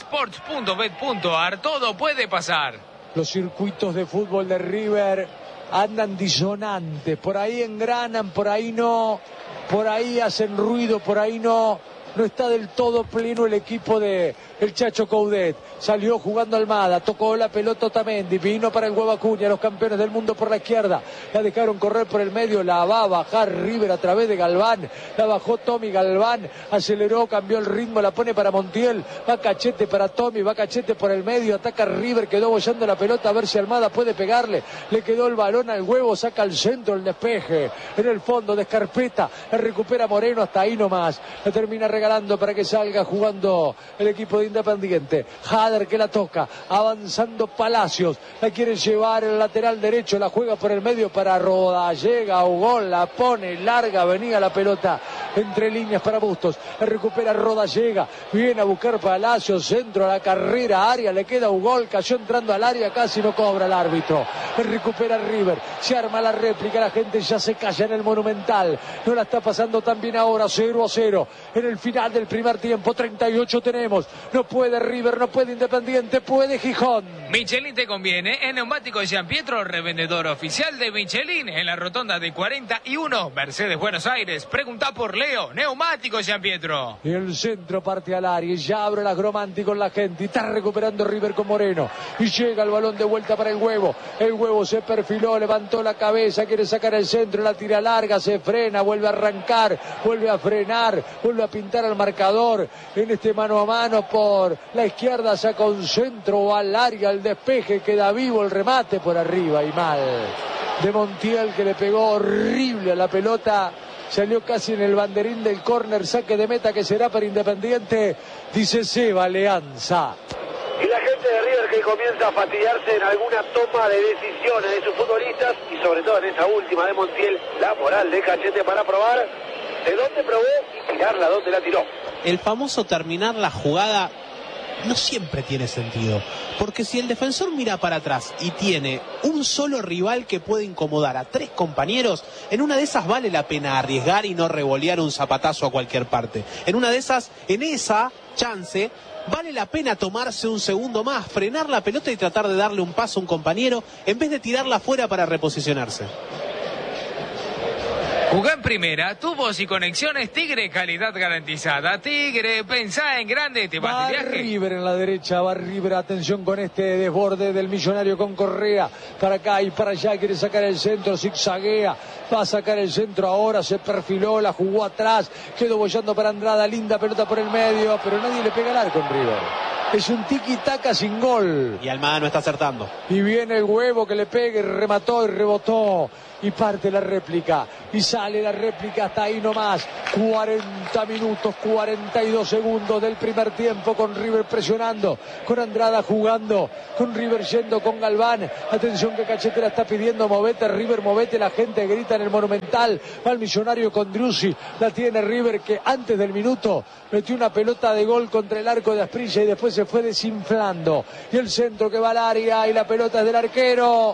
Sports.bet.ar, todo puede pasar. Los circuitos de fútbol de River andan disonantes, por ahí engranan, por ahí no, por ahí hacen ruido, por ahí no está del todo pleno el equipo de el Chacho Coudet. Salió jugando Almada, tocó la pelota Otamendi, vino para el Huevo Acuña, los campeones del mundo por la izquierda, la dejaron correr por el medio, la va a bajar River a través de Galván, la bajó Tommy Galván, aceleró, cambió el ritmo, la pone para Montiel, va Cachete para Tommy, va Cachete por el medio, ataca River, quedó bollando la pelota a ver si Almada puede pegarle, le quedó el balón al Huevo, saca al centro el despeje, en el fondo de Escarpeta, la recupera Moreno, hasta ahí nomás, la termina regalando para que salga jugando el equipo de Independiente. Hader que la toca, avanzando Palacios, la quiere llevar el lateral derecho, la juega por el medio para Rodallega, Ugol, la pone larga, venía la pelota entre líneas para Bustos, la recupera Rodallega, viene a buscar Palacios, centro a la carrera, área, le queda Ugol, cayó entrando al área, casi no cobra el árbitro, la recupera River, se arma la réplica, la gente ya se calla en el Monumental, no la está pasando tan bien ahora, 0-0, en el final del primer tiempo, 38 tenemos, no puede River, no puede Independiente, puede Gijón. Michelin te conviene, en Neumáticos Gian Pietro, revendedor oficial de Michelin, en la rotonda de 41, Mercedes, Buenos Aires. Pregunta por Leo, Neumáticos Gian Pietro. Y el centro parte al área, y ya abre la Gromanti con la gente, y está recuperando River con Moreno, y llega el balón de vuelta para el Huevo se perfiló, levantó la cabeza, quiere sacar el centro, la tira larga, se frena, vuelve a arrancar, vuelve a frenar, vuelve a pintar al marcador, en este mano a mano por la izquierda, saca un centro al área, el despeje, queda vivo el remate por arriba y mal de Montiel que le pegó horrible a la pelota, salió casi en el banderín del córner, saque de meta que será para Independiente, dice Seba Leanza. Y la gente de River que comienza a fastidiarse en alguna toma de decisiones de sus futbolistas y sobre todo en esa última de Montiel, la moral de Cachete para probar de dónde probó y tirarla donde la tiró. El famoso terminar la jugada no siempre tiene sentido, porque si el defensor mira para atrás y tiene un solo rival que puede incomodar a 3 compañeros, en una de esas vale la pena arriesgar y no revolear un zapatazo a cualquier parte. En una de esas, en esa chance, vale la pena tomarse un segundo más, frenar la pelota y tratar de darle un paso a un compañero en vez de tirarla afuera para reposicionarse. Jugá en primera, tubos y conexiones Tigre, calidad garantizada. Tigre, pensá en grande, te vas de viaje. River en la derecha, va River, atención con este desborde del Millonario con Correa, para acá y para allá, quiere sacar el centro, zigzaguea, va a sacar el centro ahora, se perfiló, la jugó atrás, quedó bollando para Andrada, linda pelota por el medio, pero nadie le pega al arco en River. Es un tiki-taka sin gol. Y Almada no está acertando. Y viene el Huevo que le pega y remató y rebotó. Y parte la réplica. Y sale la réplica hasta ahí nomás. 40 minutos, 42 segundos del primer tiempo con River presionando. Con Andrada jugando. Con River yendo con Galván. Atención que Cachete la está pidiendo. Movete River, movete. La gente grita en el Monumental. Va el Millonario con Driussi. La tiene River que antes del minuto metió una pelota de gol contra el arco de Asprilla y después se fue desinflando. Y el centro que va al área y la pelota es del arquero.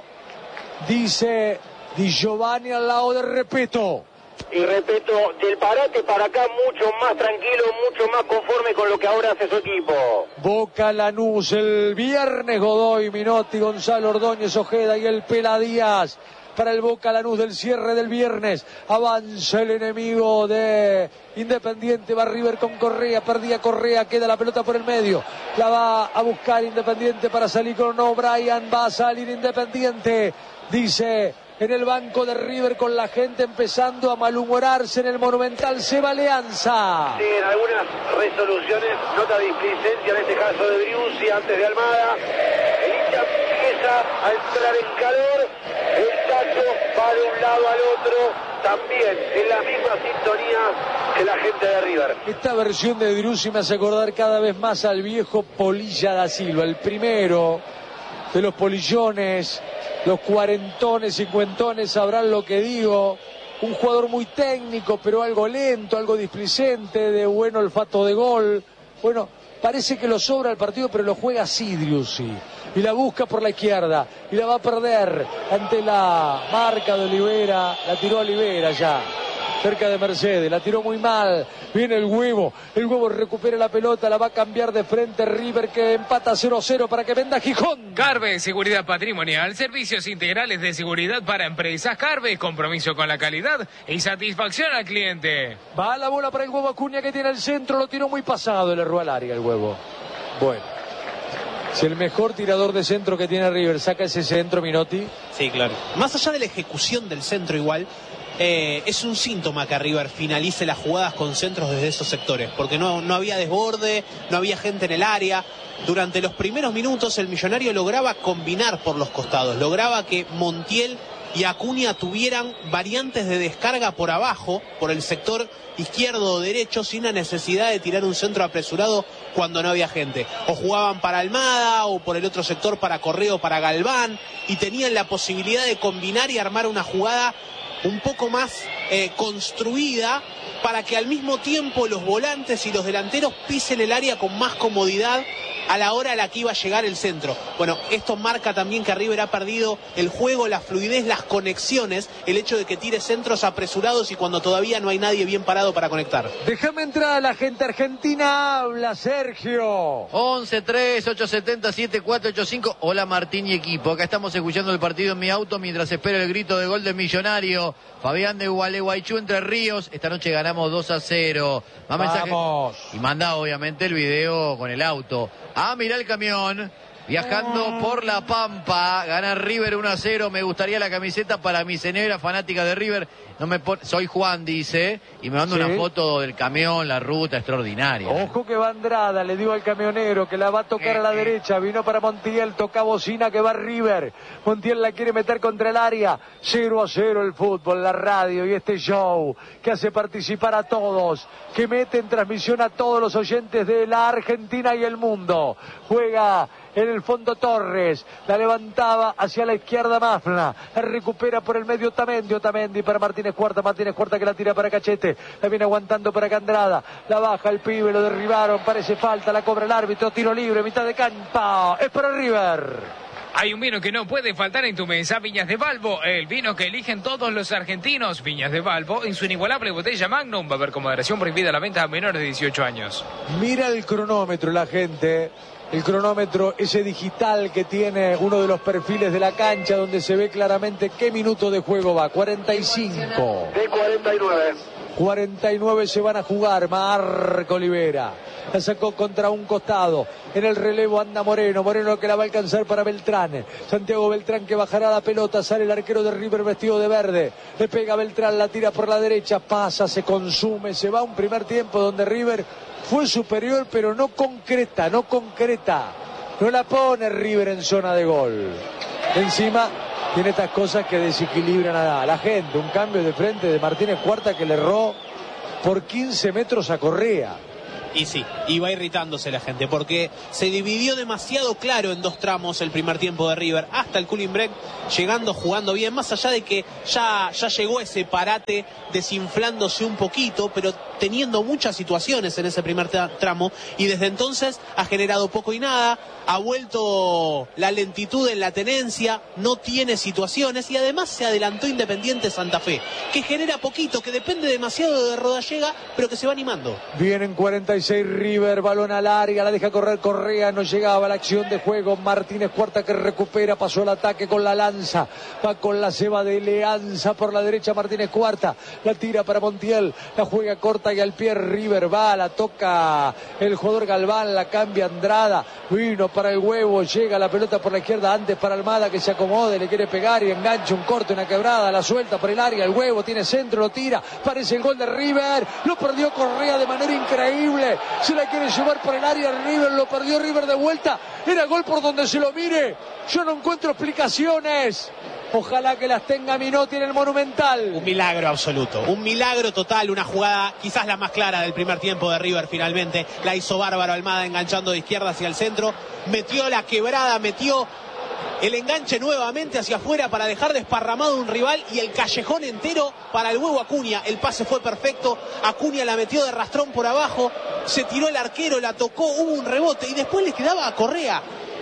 Dice Di Giovanni al lado de Repeto. Y Repeto, del Parate para acá mucho más tranquilo, mucho más conforme con lo que ahora hace su equipo. Boca Lanús el viernes, Godoy, Minotti, Gonzalo Ordóñez, Ojeda y el Pela Díaz. Para el Boca Lanús del cierre del viernes. Avanza el enemigo de Independiente. Va River con Correa. Perdía Correa. Queda la pelota por el medio. La va a buscar Independiente para salir con O'Brien. Va a salir Independiente. Dice en el banco de River con la gente empezando a malhumorarse en el Monumental. Se va Alianza. Sí, en algunas resoluciones, nota de displicencia en este caso de Driussi antes de Almada. El hincha empieza a entrar en calor. El Chacho va de un lado al otro, también en la misma sintonía que la gente de River. Esta versión de Driussi me hace acordar cada vez más al viejo Polilla da Silva, el primero de los polillones, los cuarentones, cincuentones sabrán lo que digo. Un jugador muy técnico, pero algo lento, algo displicente, de buen olfato de gol. Bueno, parece que lo sobra el partido, pero lo juega así Driussi. Y la busca por la izquierda. Y la va a perder ante la marca de Olivera. La tiró Olivera ya. Cerca de Mercedes. La tiró muy mal. Viene el Huevo. El Huevo recupera la pelota. La va a cambiar de frente River que empata 0-0 para que venda Gijón. Carve, seguridad patrimonial, servicios integrales de seguridad para empresas. Carve, compromiso con la calidad y satisfacción al cliente. Va la bola para el Huevo Acuña que tiene el centro. Lo tiró muy pasado. Le erró al área el Huevo. Bueno. Si el mejor tirador de centro que tiene River saca ese centro, Minotti. Sí, claro. Más allá de la ejecución del centro igual, es un síntoma que River finalice las jugadas con centros desde esos sectores, porque no había desborde, no había gente en el área. Durante los primeros minutos el Millonario lograba combinar por los costados, lograba que Montiel y Acuña tuvieran variantes de descarga por abajo, por el sector izquierdo o derecho, sin la necesidad de tirar un centro apresurado cuando no había gente. O jugaban para Almada, o por el otro sector para Correa o para Galván, y tenían la posibilidad de combinar y armar una jugada un poco más construida, para que al mismo tiempo los volantes y los delanteros pisen el área con más comodidad a la hora a la que iba a llegar el centro. Bueno, esto marca también que River ha perdido el juego, la fluidez, las conexiones, el hecho de que tire centros apresurados y cuando todavía no hay nadie bien parado para conectar. Déjame entrar a la gente argentina, habla Sergio. 11-3-870-7485. Hola Martín y equipo, acá estamos escuchando el partido en mi auto mientras espero el grito de gol del Millonario. Fabián de Gualeguaychú, Entre Ríos. Esta noche ganamos 2-0. Más mensajes. Y manda obviamente el video con el auto. Ah, mirá el camión. Viajando por La Pampa, gana River 1-0. Me gustaría la camiseta para mi señora fanática de River. Soy Juan, dice, y me manda una foto del camión, la ruta extraordinaria. Ojo que va Andrada, le dio al camionero que la va a tocar a la derecha. Vino para Montiel, toca bocina que va River. Montiel la quiere meter contra el área. 0-0 el fútbol, la radio y este show que hace participar a todos, que mete en transmisión a todos los oyentes de la Argentina y el mundo. Juega en el fondo Torres, la levantaba hacia la izquierda Mafna, la recupera por el medio Otamendi para Martínez Cuarta que la tira para Cachete, la viene aguantando para Andrada, la baja el pibe, lo derribaron, parece falta, la cobra el árbitro, tiro libre, mitad de cancha, es para River. Hay un vino que no puede faltar en tu mesa, Viñas de Valvo, el vino que eligen todos los argentinos. Viñas de Valvo, en su inigualable botella Magnum, va a haber con moderación prohibida la venta a menores de 18 años. Mira el cronómetro la gente, el cronómetro, ese digital que tiene uno de los perfiles de la cancha, donde se ve claramente qué minuto de juego va. 45. De 49. 49 se van a jugar. Marco Olivera la sacó contra un costado. En el relevo anda Moreno. Moreno que la va a alcanzar para Beltrán. Santiago Beltrán que bajará la pelota. Sale el arquero de River vestido de verde. Le pega a Beltrán, la tira por la derecha. Pasa, se consume. Se va un primer tiempo donde River fue superior, pero no concreta. No la pone River en zona de gol. Encima tiene estas cosas que desequilibran a la gente. Un cambio de frente de Martínez Cuarta que le erró por 15 metros a Correa. Y sí, iba irritándose la gente porque se dividió demasiado claro en dos tramos el primer tiempo de River, hasta el cooling break, llegando, jugando bien, más allá de que ya llegó ese parate desinflándose un poquito, pero teniendo muchas situaciones en ese primer tramo, y desde entonces ha generado poco y nada, ha vuelto la lentitud en la tenencia, no tiene situaciones, y además se adelantó Independiente Santa Fe, que genera poquito, que depende demasiado de Rodallega, pero que se va animando. Vienen 46 River, balón al área, la deja correr Correa, no llegaba a la acción de juego. Martínez Cuarta que recupera, pasó el ataque con la lanza, va con la ceba de Leanza por la derecha. Martínez Cuarta la tira para Montiel, la juega corta y al pie River va, la toca el jugador Galván, la cambia Andrada, vino para el huevo, llega la pelota por la izquierda, antes para Almada que se acomode, le quiere pegar y engancha un corte, una quebrada, la suelta por el área, el huevo tiene centro, lo tira, parece el gol de River, lo perdió Correa de manera increíble, se la quiere llevar por el área River, lo perdió River de vuelta, era gol por donde se lo mire, yo no encuentro explicaciones. Ojalá que las tenga Minotti en el Monumental. Un milagro absoluto, un milagro total, una jugada quizás la más clara del primer tiempo de River finalmente. La hizo bárbaro Almada enganchando de izquierda hacia el centro. Metió la quebrada, metió el enganche nuevamente hacia afuera para dejar desparramado un rival y el callejón entero para el huevo Acuña. El pase fue perfecto, Acuña la metió de rastrón por abajo, se tiró el arquero, la tocó, hubo un rebote y después le quedaba a Correa.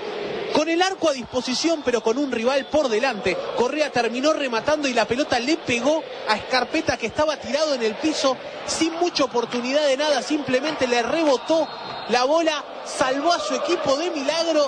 Con el arco a disposición, pero con un rival por delante. Correa terminó rematando y la pelota le pegó a Scarpetta, que estaba tirado en el piso, sin mucha oportunidad de nada. Simplemente le rebotó la bola, salvó a su equipo de milagro.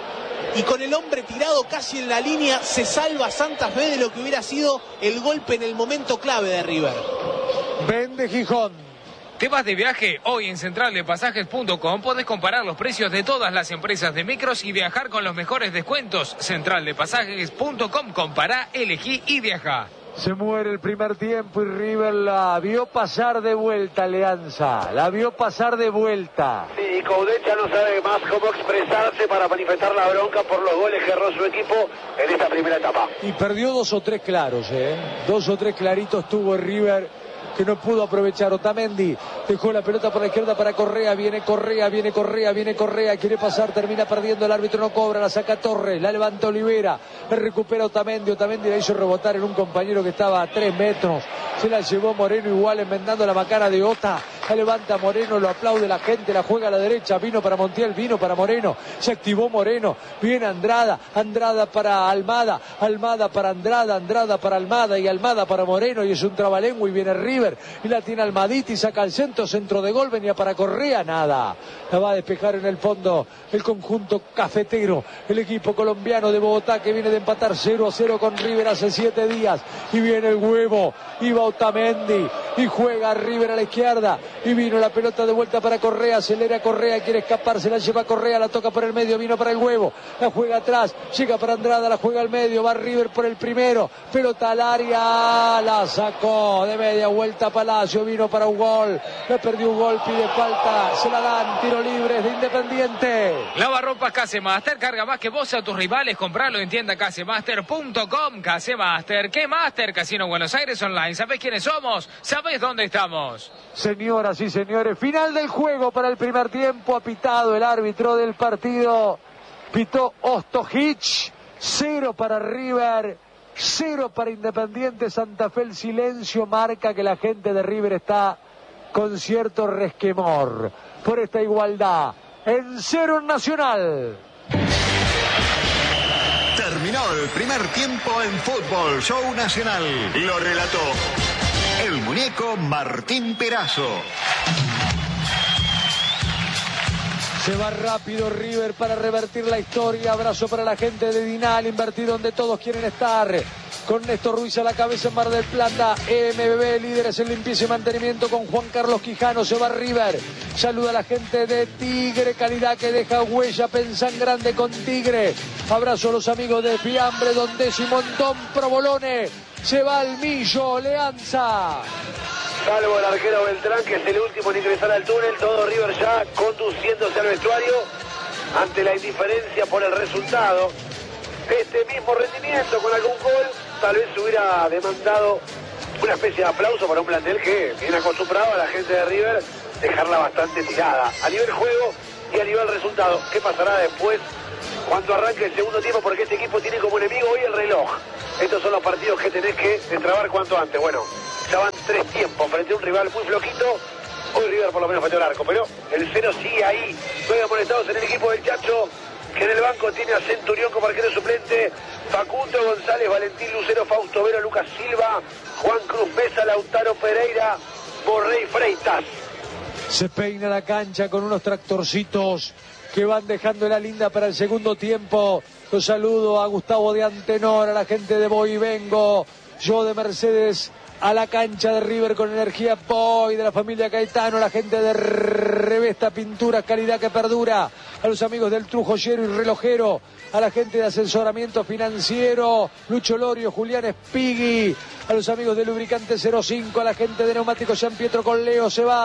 Y con el hombre tirado casi en la línea, se salva Santa Fe de lo que hubiera sido el golpe en el momento clave de River. Vende Gijón. ¿Te vas de viaje? Hoy en centraldepasajes.com podés comparar los precios de todas las empresas de micros y viajar con los mejores descuentos. Centraldepasajes.com, compará, elegí y viaja. Se muere el primer tiempo y River la vio pasar de vuelta, Leanza. La vio pasar de vuelta. Sí, Coudet ya no sabe más cómo expresarse para manifestar la bronca por los goles que erró su equipo en esta primera etapa. Y perdió 2 o 3 claros, 2 o 3 claritos tuvo River que no pudo aprovechar. Otamendi dejó la pelota por la izquierda para Correa, viene Correa, quiere pasar, termina perdiendo, el árbitro no cobra, la saca Torres, la levanta Olivera, la recupera Otamendi la hizo rebotar en un compañero que estaba a 3 metros, se la llevó Moreno igual enmendando la macana de Ota, la levanta Moreno, lo aplaude la gente, la juega a la derecha, vino para Montiel, vino para Moreno, se activó Moreno, viene Andrada para Almada, Almada para Andrada, Andrada para Almada y Almada para Moreno, y es un trabalengua y viene River y la tiene Almaditi, saca el centro de gol, venía para Correa, nada, la va a despejar en el fondo el conjunto cafetero, el equipo colombiano de Bogotá que viene de empatar 0-0 con River hace 7 días, y viene el huevo, y va Otamendi y juega River a la izquierda y vino la pelota de vuelta para Correa, acelera Correa, quiere escapar, se la lleva Correa, la toca por el medio, vino para el huevo, la juega atrás, llega para Andrada, la juega al medio, va River por el primero, pelota al área, la sacó de media vuelta Palacio, vino para un gol, le perdió un gol, pide falta, se la dan, tiro libre de Independiente. Lavarropas Casemaster, carga más que vos a tus rivales, compralo en tienda casemaster.com. Casemaster, ¿qué Master? Casino Buenos Aires Online. ¿Sabés quiénes somos? ¿Sabés dónde estamos? Señoras y señores, final del juego para el primer tiempo, ha pitado el árbitro del partido, pitó Ostojic, 0 para River, 0 para Independiente Santa Fe. El silencio marca que la gente de River está con cierto resquemor por esta igualdad. En 0 en Nacional. Terminó el primer tiempo en Fútbol Show Nacional. Lo relató el muñeco Martín Perazo. Se va rápido River para revertir la historia. Abrazo para la gente de Dinal, invertir donde todos quieren estar. Con Néstor Ruiz a la cabeza en Mar del Plata. MBB, líderes en limpieza y mantenimiento con Juan Carlos Quijano. Se va River. Saluda a la gente de Tigre, calidad que deja huella. Pensan grande con Tigre. Abrazo a los amigos de Fiambre, Don Décimo, Don Provolone. Se va al Millo, Leanza. Salvo el arquero Beltrán, que es el último en ingresar al túnel. Todo River ya conduciéndose al vestuario ante la indiferencia por el resultado. Este mismo rendimiento con algún gol tal vez hubiera demandado una especie de aplauso para un plantel que viene acostumbrado a la gente de River dejarla bastante tirada a nivel juego y a nivel resultado. ¿Qué pasará después cuando arranque el segundo tiempo? Porque este equipo tiene como enemigo hoy el reloj. Estos son los partidos que tenés que destrabar cuanto antes. Bueno, ya van 3 tiempos frente a un rival muy floquito. Hoy River por lo menos metió el arco, pero el 0 sigue ahí. Juegan molestados en el equipo del Chacho, que en el banco tiene a Centurión como arquero suplente, Facundo González, Valentín Lucero, Fausto Vero, Lucas Silva, Juan Cruz Mesa, Lautaro Pereira, Borrey Freitas. Se peina la cancha con unos tractorcitos que van dejando la linda para el segundo tiempo. Los saludo a Gustavo de Antenor, a la gente de Voy y Vengo, yo de Mercedes, a la cancha de River con energía Boy, de la familia Caetano, a la gente de Revesta Pinturas, calidad que perdura, a los amigos del Trujoyero y Relojero, a la gente de asesoramiento financiero, Lucho Lorio, Julián Espigui, a los amigos de Lubricante 05, a la gente de Neumáticos San Pietro con Leo. Se va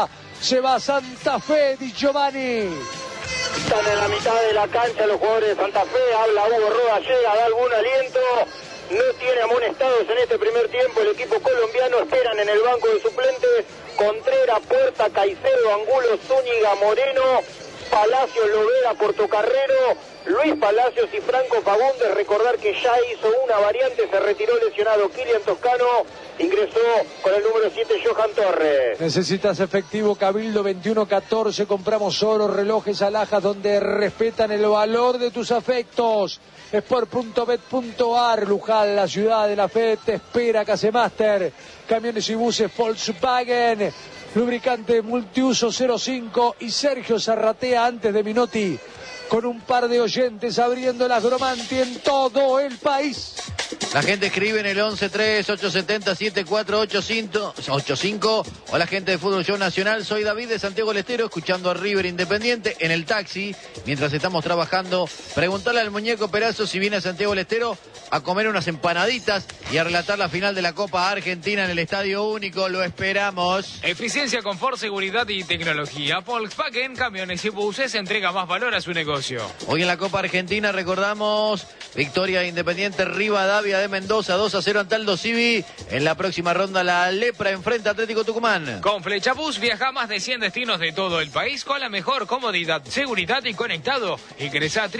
Santa Fe, Di Giovanni. Están en la mitad de la cancha los jugadores de Santa Fe. Habla Hugo Roda, llega, da algún aliento. No tiene amonestados en este primer tiempo el equipo colombiano. Esperan en el banco de suplentes Contreras, Puerta, Caicedo, Angulo, Zúñiga, Moreno, Palacios, Lovera, Portocarrero, Luis Palacios y Franco Fagundes. Recordar que ya hizo una variante, se retiró lesionado Kilian Toscano, ingresó con el número 7 Johan Torres. Necesitas efectivo, Cabildo 2114, compramos oro, relojes, alhajas donde respetan el valor de tus afectos. Sport.bet.ar, Luján, la ciudad de la fe, te espera. Casemaster, camiones y buses Volkswagen, lubricante multiuso 05 y Sergio Zarratea antes de Minotti, con un par de oyentes abriendo las Gromanti en todo el país. La gente escribe en el 11-3-870-7485 o la gente de Fútbol Show Nacional. Soy David de Santiago del Estero, escuchando a River Independiente en el taxi mientras estamos trabajando. Preguntarle al muñeco Perazo si viene a Santiago del Estero a comer unas empanaditas y a relatar la final de la Copa Argentina en el Estadio Único. Lo esperamos. Eficiencia, confort, seguridad y tecnología. Volkswagen Camiones y Buses entrega más valor a su negocio. Hoy en la Copa Argentina recordamos victoria de Independiente Rivadavia de Mendoza 2-0 ante Aldo Civi. En la próxima ronda la Lepra enfrenta a Atlético Tucumán. Con Flechabús viaja a más de 100 destinos de todo el país con la mejor comodidad, seguridad y conectado. Ingresa a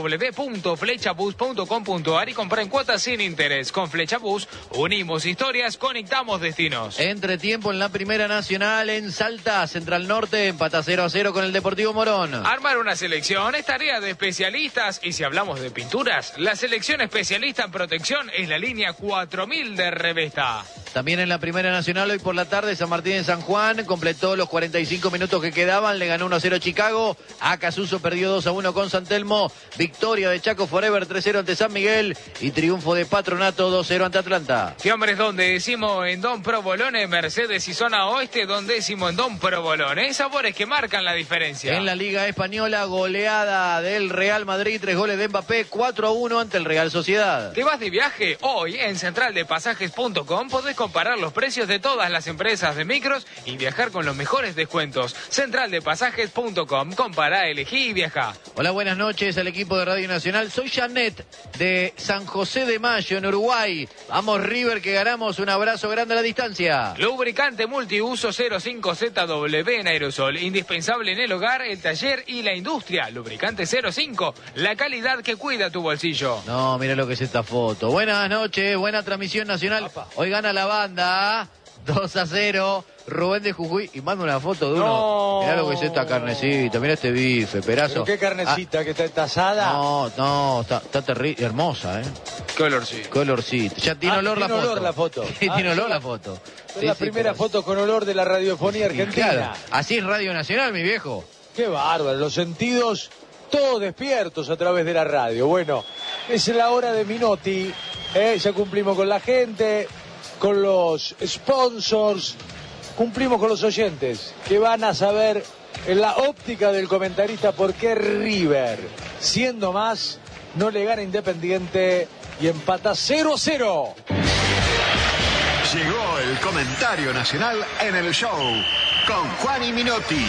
www.flechabus.com.ar y compra en cuotas sin interés. Con Flechabús unimos historias, conectamos destinos. Entretiempo en la Primera Nacional en Salta. Central Norte empata 0-0 con el Deportivo Morón. Armar una selección es tarea de especialistas, y si hablamos de pinturas, la selección especialista en protección es la línea 4000 de Revesta. También en la Primera Nacional hoy por la tarde, San Martín de San Juan completó los 45 minutos que quedaban, le ganó 1-0 Chicago, Acasuso perdió 2-1 con San Telmo, victoria de Chaco Forever 3-0 ante San Miguel y triunfo de Patronato 2-0 ante Atlanta. Fiambres Don Décimo en Don Provolone, Mercedes y Zona Oeste Don Décimo en Don Provolone, sabores que marcan la diferencia. En la Liga Española, goleada del Real Madrid, 3 goles de Mbappé, 4-1 ante el Real Sociedad. ¿Te vas de viaje? Hoy en centraldepasajes.com podés comparar los precios de todas las empresas de micros y viajar con los mejores descuentos. Centraldepasajes.com, compará, elegí y viaja. Hola, buenas noches al equipo de Radio Nacional. Soy Janet de San José de Mayo en Uruguay. Vamos River que ganamos, un abrazo grande a la distancia. Lubricante multiuso 05ZW en aerosol, indispensable en el hogar, el taller y la industria. Lubricante 05, la calidad que cuida tu bolsillo. No, mira lo que es esta foto. Buenas noches, buena transmisión nacional. Hoy gana la banda 2-0. Rubén de Jujuy y manda una foto de uno. No. Mirá lo que es esta carnecita, mirá este bife, Perazo. ¿Pero qué carnecita? ¿Que está tasada? No, está terrible, hermosa, Qué olorcito. Qué olorcito. Ya tiene olor la tiene foto. olor la foto. Sí, tiene olor la foto. Es la primera foto con olor de la radiofonía argentina. Claro, así es Radio Nacional, mi viejo. Qué bárbaro, los sentidos todos despiertos a través de la radio. Bueno, es la hora de Minotti, ya cumplimos con la gente, con los sponsors, cumplimos con los oyentes, que van a saber en la óptica del comentarista por qué River, siendo más, no le gana Independiente y empata 0-0. Llegó el comentario nacional en el show con Juan y Minotti.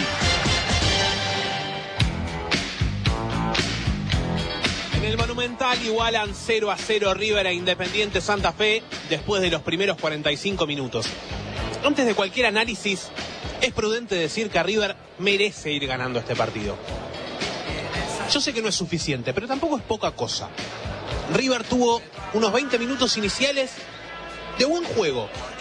En el Monumental igualan 0-0 River e Independiente Santa Fe después de los primeros 45 minutos. Antes de cualquier análisis, es prudente decir que River merece ir ganando este partido. Yo sé que no es suficiente, pero tampoco es poca cosa. River tuvo unos 20 minutos iniciales de buen juego,